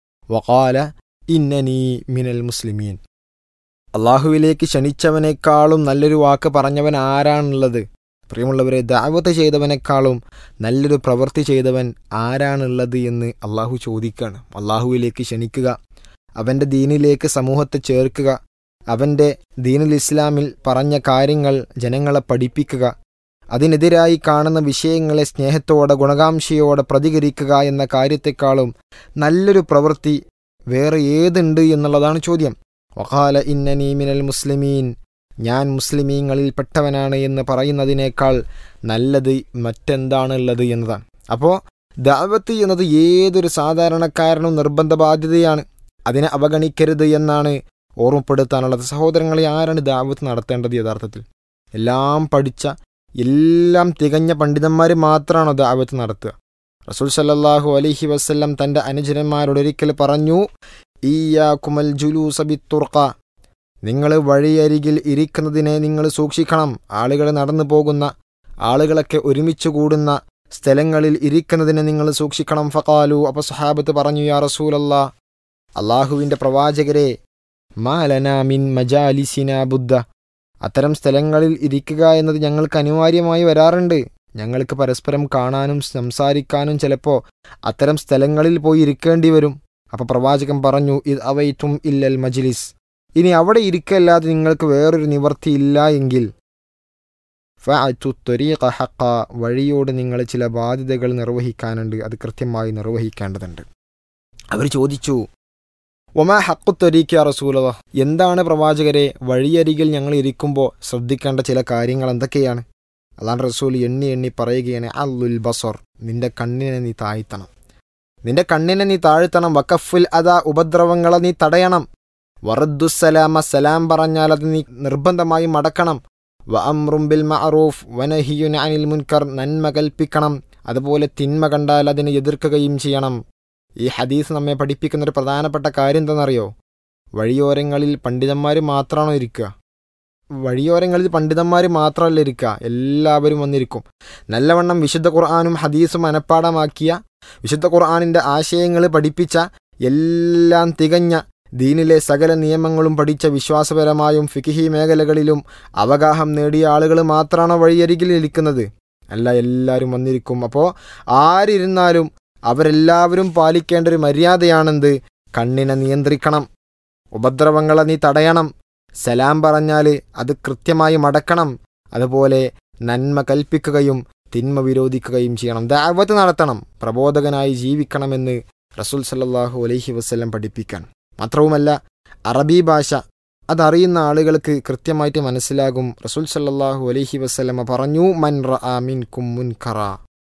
വഖാല ഇന്നനി മിനൽ മുസ്ലിമീൻ. അള്ളാഹുവിലേക്ക് ക്ഷണിച്ചവനേക്കാളും നല്ലൊരു വാക്ക് പറഞ്ഞവൻ ആരാണുള്ളത്? പ്രിയമുള്ളവരെ, ദഅവത്ത് ചെയ്തവനേക്കാളും നല്ലൊരു പ്രവൃത്തി ചെയ്തവൻ ആരാണുള്ളത് എന്ന് അള്ളാഹു ചോദിക്കുകയാണ്. അള്ളാഹുവിലേക്ക് ക്ഷണിക്കുക, അവൻ്റെ ദീനിലേക്ക് സമൂഹത്തെ ചേർക്കുക, അവൻ്റെ ദീനുൽ ഇസ്ലാമിൽ പറഞ്ഞ കാര്യങ്ങൾ ജനങ്ങളെ പഠിപ്പിക്കുക, അതിനെതിരായി കാണുന്ന വിഷയങ്ങളെ സ്നേഹത്തോടെ ഗുണകാംക്ഷയോടെ പ്രതികരിക്കുക എന്ന കാര്യത്തെക്കാളും നല്ലൊരു പ്രവൃത്തി വേറെ ഏതുണ്ട് എന്നുള്ളതാണ് ചോദ്യം. വഖാല ഇന്നനി മിനൽ മുസ്ലിമീൻ, ഞാൻ മുസ്ലിമീങ്ങളിൽ പെട്ടവനാണ് എന്ന് പറയുന്നതിനേക്കാൾ നല്ലത് മറ്റെന്താണുള്ളത് എന്നതാണ്. അപ്പോൾ ദഅവത്ത് എന്നത് ഏതൊരു സാധാരണക്കാരനും നിർബന്ധ ബാധ്യതയാണ്, അതിനെ അവഗണിക്കരുത് എന്നാണ് ഓർമ്മപ്പെടുത്താനുള്ളത്. സഹോദരങ്ങളെ, ആരാണ് ദഅവത്ത് നടത്തേണ്ടത്? യഥാർത്ഥത്തിൽ എല്ലാം പഠിച്ച എല്ലാം തികഞ്ഞ പണ്ഡിതന്മാർ മാത്രമാണോ ദഅവത്ത് നടത്തുക? റസൂൽ സല്ലല്ലാഹു അലൈഹി വസല്ലം തൻ്റെ അനുചരന്മാരോട് ഒരിക്കൽ പറഞ്ഞു, ഇയ്യാകുമൽ ജുലൂസ ബിത്തുർഖ, നിങ്ങൾ വഴിയരികിൽ ഇരിക്കുന്നതിനെ നിങ്ങൾ സൂക്ഷിക്കണം. ആളുകൾ നടന്നു പോകുന്ന, ആളുകളൊക്കെ ഒരുമിച്ച് കൂടുന്ന സ്ഥലങ്ങളിൽ ഇരിക്കുന്നതിനെ നിങ്ങൾ സൂക്ഷിക്കണം. ഫഖാലു, അപ്പോൾ സഹാബത്ത് പറഞ്ഞു, യാ റസൂലല്ലാ, അള്ളാഹുവിൻ്റെ പ്രവാചകരെ, മാ ലനാ മിൻ മജാലിസിനാ ബുദ്ധ, അത്തരം സ്ഥലങ്ങളിൽ ഇരിക്കുക എന്നത് ഞങ്ങൾക്ക് അനിവാര്യമായി വരാറുണ്ട്. ഞങ്ങൾക്ക് പരസ്പരം കാണാനും സംസാരിക്കാനും ചിലപ്പോൾ അത്തരം സ്ഥലങ്ങളിൽ പോയി ഇരിക്കേണ്ടി വരും. അപ്പോൾ പ്രവാചകൻ പറഞ്ഞു, ഇത് അവൈറ്റും ഇല്ലൽ മജ്ലിസ്, ഇനി അവിടെ ഇരിക്കല്ലാതെ നിങ്ങൾക്ക് വേറൊരു നിവർത്തിയില്ല എങ്കിൽ ഫഅതു ത്വരീഖ ഹഖ, വഴിയോട് നിങ്ങൾ ചില ബാധ്യതകൾ നിർവഹിക്കാനുണ്ട്, അത് കൃത്യമായി നിർവഹിക്കേണ്ടതുണ്ട്. അവർ ചോദിച്ചു, ഒമാ ഹഖു ത്വരീഖ് യാ റസൂലല്ലാഹ്, എന്താണ് പ്രവാചകരെ വഴിയരികിൽ ഞങ്ങൾ ഇരിക്കുമ്പോൾ ശ്രദ്ധിക്കേണ്ട ചില കാര്യങ്ങൾ എന്തൊക്കെയാണ്? അല്ലാഹു റസൂൽ എണ്ണി എണ്ണി പറയുകയാണ്, അല്ലുൽ ബസർ, നിന്റെ കണ്ണിനെ നീ താഴ്ത്തണം, നിന്റെ കണ്ണിനെ നീ താഴ്ത്തണം. വഖഫുൽ അദാ, ഉപദ്രവങ്ങളെ നീ തടയണം. വറദ്ദുസ്സലാമ, സലാം പറഞ്ഞാൽ അത് നീ നിർബന്ധമായി മടക്കണം. വഅംറും ബിൽ മഅറൂഫ് വനഹിയുൻ അനിൽ മുൻകർ, നന്മ കൽപ്പിക്കണം, അതുപോലെ തിന്മ കണ്ടാൽ അതിനെ എതിർക്കുകയും ചെയ്യണം. ഈ ഹദീസ് നമ്മെ പഠിപ്പിക്കുന്ന ഒരു പ്രധാനപ്പെട്ട കാര്യം എന്താണെന്നറിയോ? വഴിയോരങ്ങളിൽ പണ്ഡിതന്മാർ മാത്രമാണോ ഇരിക്കുക? വഴിയോരങ്ങളിൽ പണ്ഡിതന്മാർ മാത്രമല്ല ഇരിക്കുക, എല്ലാവരും വന്നിരിക്കും. നല്ലവണ്ണം വിശുദ്ധ ഖുർആനും ഹദീസും മനഃപ്പാടമാക്കിയ, വിശുദ്ധ ഖുർആനിൻ്റെ ആശയങ്ങൾ പഠിപ്പിച്ച, എല്ലാം തികഞ്ഞ ദീനിലെ സകല നിയമങ്ങളും പഠിച്ച, വിശ്വാസപരമായും ഫിഖ്ഹി മേഖലകളിലും അവഗാഹം നേടിയ ആളുകൾ മാത്രമാണോ വഴിയരികിൽ ഇരിക്കുന്നത്? അല്ല, എല്ലാവരും വന്നിരിക്കും. അപ്പോൾ ആരിരുന്നാലും അവരെല്ലാവരും പാലിക്കേണ്ട ഒരു മര്യാദയാണെന്ത്? കണ്ണിനെ നിയന്ത്രിക്കണം, ഉപദ്രവങ്ങളെ നീ തടയണം, സലാം പറഞ്ഞാൽ അത് കൃത്യമായി മടക്കണം, അതുപോലെ നന്മ കൽപ്പിക്കുകയും തിന്മ വിരോധിക്കുകയും ചെയ്യണം. ദഅവത്ത് നടത്തണം, പ്രബോധകനായി ജീവിക്കണമെന്ന് റസൂൽ സല്ലല്ലാഹു അലൈഹി വസല്ലം പഠിപ്പിക്കാൻ. മാത്രവുമല്ല, അറബി ഭാഷ അതറിയുന്ന ആളുകൾക്ക് കൃത്യമായിട്ട് മനസ്സിലാകും. റസൂൽ സല്ലല്ലാഹു അലൈഹി വസല്ലമ പറഞ്ഞു, മൻ റഅ മിൻകും മുൻകറ,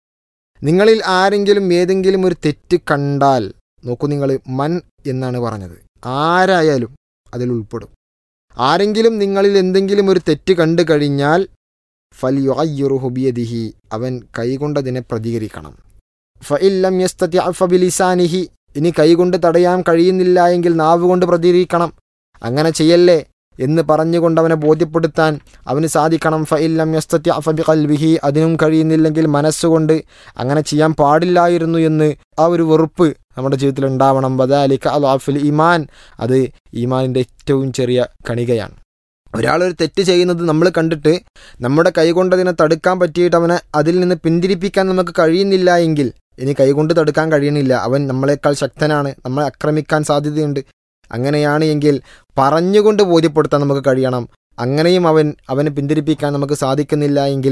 നിങ്ങളിൽ ആരെങ്കിലും ഏതെങ്കിലും ഒരു തെറ്റ് കണ്ടാൽ, നോക്കൂ നിങ്ങൾ, മൻ എന്നാണ് പറഞ്ഞത്, ആരായാലും അതിൽ ഉൾപ്പെടും. ആരെങ്കിലും നിങ്ങളിൽ എന്തെങ്കിലും ഒരു തെറ്റ് കണ്ടു കഴിഞ്ഞാൽ ഫൽയുഗയ്യിറുഹു ബിയദിഹി, അവൻ കൈകൊണ്ടതിനെ പ്രതികരിക്കണം. ഫഇല്ലം യസ്തതി ഫബിലിസാനിഹി, ഇനി കൈകൊണ്ട് തടയാൻ കഴിയുന്നില്ല എങ്കിൽ നാവ് കൊണ്ട് പ്രതികരിക്കണം. അങ്ങനെ ചെയ്യല്ലേ എന്ന് പറഞ്ഞുകൊണ്ട് അവനെ ബോധ്യപ്പെടുത്താൻ അവന് സാധിക്കണം. ഫഇല്ലം യസ്തതി ഫബിഖൽബിഹി, അതിനും കഴിയുന്നില്ലെങ്കിൽ മനസ്സുകൊണ്ട് അങ്ങനെ ചെയ്യാൻ പാടില്ലായിരുന്നു എന്ന് ആ ഒരു വെറുപ്പ് നമ്മുടെ ജീവിതത്തിൽ ഉണ്ടാവണം. വദാലിക അദ്അഫുൽ ഈമാൻ, അത് ഈമാനിൻ്റെ ഏറ്റവും ചെറിയ കണികയാണ്. ഒരാളൊരു തെറ്റ് ചെയ്യുന്നത് നമ്മൾ കണ്ടിട്ട് നമ്മുടെ കൈകൊണ്ട് അതിനെ തടുക്കാൻ പറ്റിയിട്ട് അവനെ അതിൽ നിന്ന് പിന്തിരിപ്പിക്കാൻ നമുക്ക് കഴിയുന്നില്ല എങ്കിൽ, ഇനി കൈകൊണ്ട് തടുക്കാൻ കഴിയണില്ല, അവൻ നമ്മളെക്കാൾ ശക്തനാണ്, നമ്മളെ ആക്രമിക്കാൻ സാധ്യതയുണ്ട്, അങ്ങനെയാണ് എങ്കിൽ പറഞ്ഞുകൊണ്ട് ബോധ്യപ്പെടുത്താൻ നമുക്ക് കഴിയണം. അങ്ങനെയും അവനെ പിന്തിരിപ്പിക്കാൻ നമുക്ക് സാധിക്കുന്നില്ല എങ്കിൽ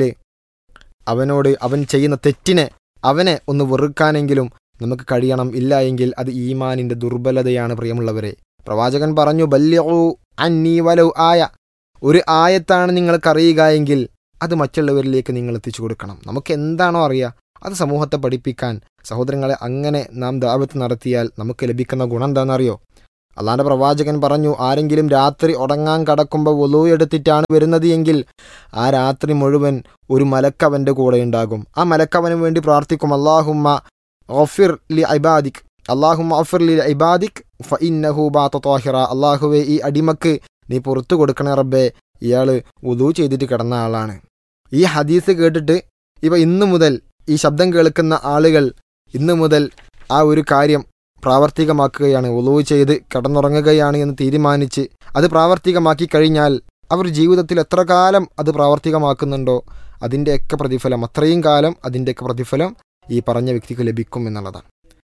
അവനോട് അവൻ ചെയ്യുന്ന തെറ്റിനെ അവനെ ഒന്ന് വെറുക്കാനെങ്കിലും നമുക്ക് കഴിയണം. ഇല്ല എങ്കിൽ അത് ഈമാനിൻ്റെ ദുർബലതയാണ്. പ്രിയമുള്ളവരെ, പ്രവാചകൻ പറഞ്ഞു, ബല്ലിഉ അന്നി വലൗ ആയ, ഒരു ആയത്താണ് നിങ്ങൾക്കറിയുക എങ്കിൽ അത് മറ്റുള്ളവരിലേക്ക് നിങ്ങൾ എത്തിച്ചു കൊടുക്കണം. നമുക്ക് എന്താണോ അറിയുക അത് സമൂഹത്തെ പഠിപ്പിക്കാൻ. സഹോദരങ്ങളെ, അങ്ങനെ നാം ദഅവത്ത് നടത്തിയാൽ നമുക്ക് ലഭിക്കുന്ന ഗുണം എന്താണെന്നറിയോ? അള്ളാഹുവിൻ്റെ പ്രവാചകൻ പറഞ്ഞു, ആരെങ്കിലും രാത്രി ഉറങ്ങാൻ കടക്കുമ്പോൾ വുളൂ എടുത്തിട്ടാണ് വരുന്നത് എങ്കിൽ ആ രാത്രി മുഴുവൻ ഒരു മലക്ക് അവൻ്റെ കൂടെ ഉണ്ടാകും. ആ മലക്ക് അവന് വേണ്ടി പ്രാർത്ഥിക്കും, അല്ലാഹുമ്മ ഗഫിർ ലി ഇബാദിക്, അല്ലാഹുമ്മ ഗഫിർ ലി ഇബാദിക് ഫഇന്നഹു ബാത ത്വാഹിറ. അല്ലാഹുവേ, ഈ അടിമക്ക് നീ പുറത്തു കൊടുക്കണേ റബ്ബേ, ഇയാൾ വുളൂ ചെയ്തിട്ട് കിടന്ന ആളാണ്. ഈ ഹദീസ് കേട്ടിട്ട് ഇന്നു മുതൽ ഈ ശബ്ദം കേൾക്കുന്ന ആളുകൾ ഇന്നു മുതൽ ആ ഒരു കാര്യം പ്രാവർത്തികമാക്കുകയാണ്. വുളൂ ചെയ്ത് കിടന്നുറങ്ങുകയാണ് എന്ന് തീരുമാനിച്ച് അത് പ്രാവർത്തികമാക്കി കഴിഞ്ഞാൽ അവർ ജീവിതത്തിൽ എത്ര കാലം അത് പ്രാവർത്തികമാക്കുന്നുണ്ടോ അതിൻ്റെയൊക്കെ പ്രതിഫലം, അത്രയും കാലം അതിൻ്റെയൊക്കെ പ്രതിഫലം ഈ പറഞ്ഞ വ്യക്തിക്ക് ലഭിക്കും എന്നുള്ളതാണ്.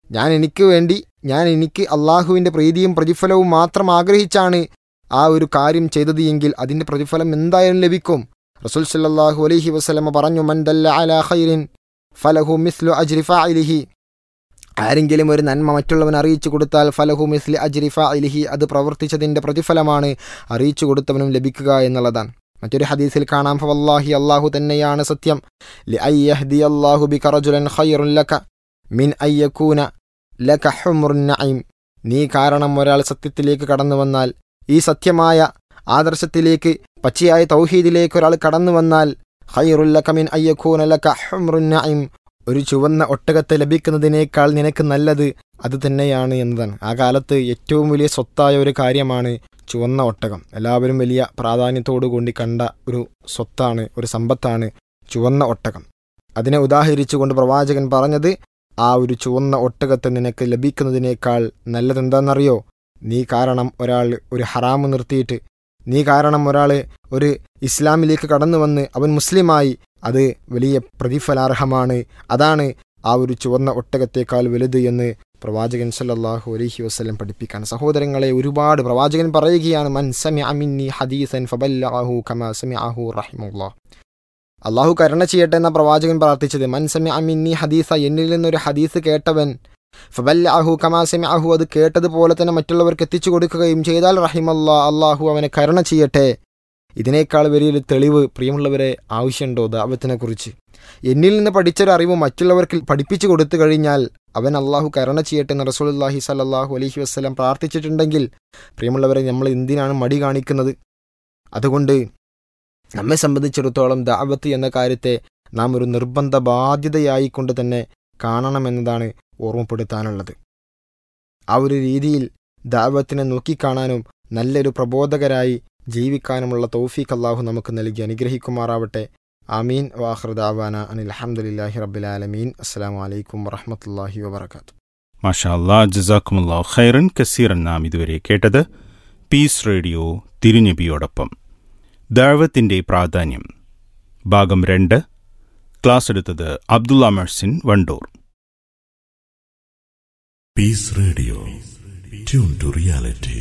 ഞാൻ എനിക്ക് അള്ളാഹുവിൻ്റെ പ്രീതിയും പ്രതിഫലവും മാത്രം ആഗ്രഹിച്ചാണ് ആ ഒരു കാര്യം ചെയ്തത് എങ്കിൽ അതിൻ്റെ പ്രതിഫലം എന്തായാലും ലഭിക്കും. റസൂൽ സല്ലല്ലാഹു അലൈഹി വസല്ലമ പറഞ്ഞു, മൻ ദല്ല അലാ ഖൈറിൻ ഫലഹു മിസ്ലു അജ്രി ഫാഇലിഹി. ആരെങ്കിലും ഒരു നന്മ മറ്റുള്ളവൻ അറിയിച്ചു കൊടുത്താൽ ഫലഹു മിസ്ലി അജ്രി ഫാഇലിഹി, അത് പ്രവർത്തിച്ചതിൻ്റെ പ്രതിഫലമാണ് അറിയിച്ചു കൊടുത്തവനും ലഭിക്കുക എന്നുള്ളതാണ്. മറ്റൊരു ഹദീസിൽ കാണാം, ഫവല്ലാഹി, അല്ലാഹു തന്നെയാണ് സത്യം, ലഅൻ യഹ്ദിയല്ലാഹു ബിക റജുലൻ ഖൈറുൻ ലക മിൻ അൻ യകൂന ലക ഹുമുറുൻ നഈം. നീ കാരണം ഒരാൾ സത്യത്തിലേക്ക് കടന്നു വന്നാൽ, ഈ സത്യമായ ആദർശത്തിലേക്ക്, പച്ചയായ തൗഹീദിലേക്ക് ഒരാൾ കടന്നു വന്നാൽ, ഖൈറുൻ ലക മിൻ അൻ യകൂന ലക ഹുമുറുൻ നഈം, ഒരു ചുവന്ന ഒട്ടകത്തെ ലഭിക്കുന്നതിനേക്കാൾ നിനക്ക് നല്ലത് അത് തന്നെയാണ് എന്നതാണ്. ആ കാലത്ത് ഏറ്റവും വലിയ സ്വത്തായ ഒരു കാര്യമാണ് ചുവന്ന ഒട്ടകം. എല്ലാവരും വലിയ പ്രാധാന്യത്തോടു കൂടി കണ്ട ഒരു സ്വത്താണ്, ഒരു സമ്പത്താണ് ചുവന്ന ഒട്ടകം. അതിനെ ഉദാഹരിച്ചുകൊണ്ട് പ്രവാചകൻ പറഞ്ഞത്, ആ ഒരു ചുവന്ന ഒട്ടകത്തെ നിനക്ക് ലഭിക്കുന്നതിനേക്കാൾ നല്ലതെന്താണെന്നറിയോ? നീ കാരണം ഒരാൾ ഒരു ഹറാമ് നിർത്തിയിട്ട്, നീ കാരണം ഒരാൾ ഒരു ഇസ്ലാമിലേക്ക് കടന്നു വന്ന് അവൻ മുസ്ലിമായി, അത് വലിയ പ്രതിഫലാർഹമാണ്. അതാണ് ആ ഒരു ചുവന്ന ഒട്ടകത്തേക്കാൾ വലുത് എന്ന് പ്രവാചകൻ സല്ലല്ലാഹു അലൈഹി വസല്ലം പഠിപ്പിക്കാൻ. സഹോദരങ്ങളെ, ഒരുപാട് പ്രവാചകൻ പറയുകയാണ്, മൻ സമിഅ മിന്നി ഹദീസൻ ഫബല്ലഗഹു കമാ സമിഅഹു റഹിമഹുല്ലാഹ്. അള്ളാഹു കരുണ ചെയ്യട്ടെ എന്ന പ്രവാചകൻ പ്രാർത്ഥിച്ചത്. മൻ സമിഅ മിന്നി ഹദീസ, എന്നിൽ നിന്നൊരു ഹദീസ് കേട്ടവൻ, ഫബല്ലഗഹു കമാ സമിഅഹു, അത് കേട്ടതുപോലെ തന്നെ മറ്റുള്ളവർക്ക് എത്തിച്ചു കൊടുക്കുകയും ചെയ്താൽ റഹിമല്ലാ, അള്ളാഹു അവനെ കരുണ ചെയ്യട്ടെ. ഇതിനേക്കാൾ വലിയൊരു തെളിവ് പ്രിയമുള്ളവരെ ആവശ്യമുണ്ടോ ദഅവത്തിനെ കുറിച്ച്? എന്നിൽ നിന്ന് പഠിച്ചൊരറിവ് മറ്റുള്ളവർക്ക് പഠിപ്പിച്ചു കൊടുത്തു കഴിഞ്ഞാൽ അവൻ അള്ളാഹു കരുണ ചെയ്യട്ടെ എന്ന് റസൂലുള്ളാഹി സ്വല്ലല്ലാഹു അലൈഹി വസല്ലം പ്രാർത്ഥിച്ചിട്ടുണ്ടെങ്കിൽ പ്രിയമുള്ളവരെ, നമ്മൾ എന്തിനാണ് മടി കാണിക്കുന്നത്? അതുകൊണ്ട് നമ്മെ സംബന്ധിച്ചിടത്തോളം ദഅവത്ത് എന്ന കാര്യത്തെ നാം ഒരു നിർബന്ധ ബാധ്യതയായിക്കൊണ്ട് തന്നെ കാണണമെന്നതാണ് ഓർമ്മപ്പെടുത്താനുള്ളത്. ആ ഒരു രീതിയിൽ ദഅവത്തിനെ നോക്കിക്കാണാനും നല്ലൊരു പ്രബോധകരായി ജീവിക്കാനുമുള്ള തൗഫീഖ് അല്ലാഹു നമുക്ക് നൽകി അനുഗ്രഹിക്കുമാറാവട്ടെ. ആമീൻ. വാഖിറു ദഅവാന അനിൽ ഹംദുലില്ലാഹി റബ്ബിൽ ആലമീൻ. അസ്സലാമു അലൈക്കും വറഹ്മത്തുള്ളാഹി വബറകാതുഹു. മാഷാ അല്ലാഹ്, ജസാക്കുമുല്ലാഹു ഖൈറൻ കസീറൻ. നാം ഇതുവരെ കേട്ടത് പീസ് റേഡിയോ തിരുനബിയോടൊപ്പം ദഅവത്തിന്റെ പ്രാധാന്യം, ഭാഗം 2. ക്ലാസ് എടുത്തത് Abdulla Mehsin Wandoor. Piece radio, tune to reality.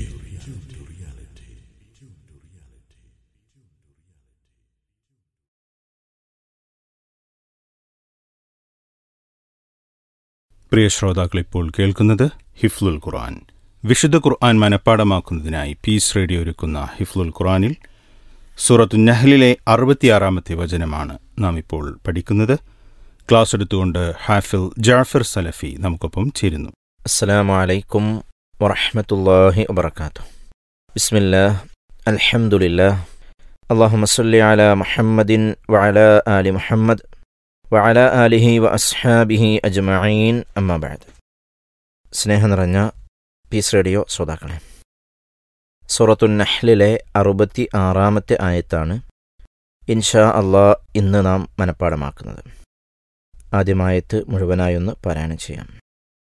പ്രിയ ശ്രോതാക്കൾ, ഇപ്പോൾ കേൾക്കുന്നത് ഹിഫ്ലുൽ ഖുർആൻ. വിശുദ്ധ ഖുർആൻ മനഃപ്പാടമാക്കുന്നതിനായി പീസ് റേഡിയോ ഒരുക്കുന്ന ഹിഫ്ലുൽ ഖുർആനിൽ സൂറത്തു നഹ്ലിലെ 66-ാമത്തെ വചനമാണ് നാം ഇപ്പോൾ പഠിക്കുന്നത്. ക്ലാസ് എടുത്തുകൊണ്ട് ഹാഫിൽ ജാഫർ സലഫി നമുക്കൊപ്പം ചേരുന്നു. അസ്സലാമു അലൈക്കും വറഹ്മത്തുള്ളാഹി വബറകാതുഹു. ബിസ്മില്ലാഹ്, അൽഹംദുലില്ലാഹ്, അല്ലാഹുമ്മ സ്വല്ലി അലാ മുഹമ്മദിൻ വഅലാ ആലി മുഹമ്മദ് വഅലാ ആലിഹി വഅസ്ഹാബിഹി അജ്മഈൻ, അമ്മാ ബഅദ്. സ്നേഹം നിറഞ്ഞ പീസ് റേഡിയോ ശ്രോതാക്കളെ, സൂറത്തു നഹ്ലിലെ 66-ാമത്തെ ആയത്താണ് ഇൻഷാ അല്ലാഹ് ഇന്ന് നാം മനഃപ്പാടമാക്കുന്നത്. ആദ്യമായത്ത് മുഴുവനായൊന്ന് പാരായണം ചെയ്യാം.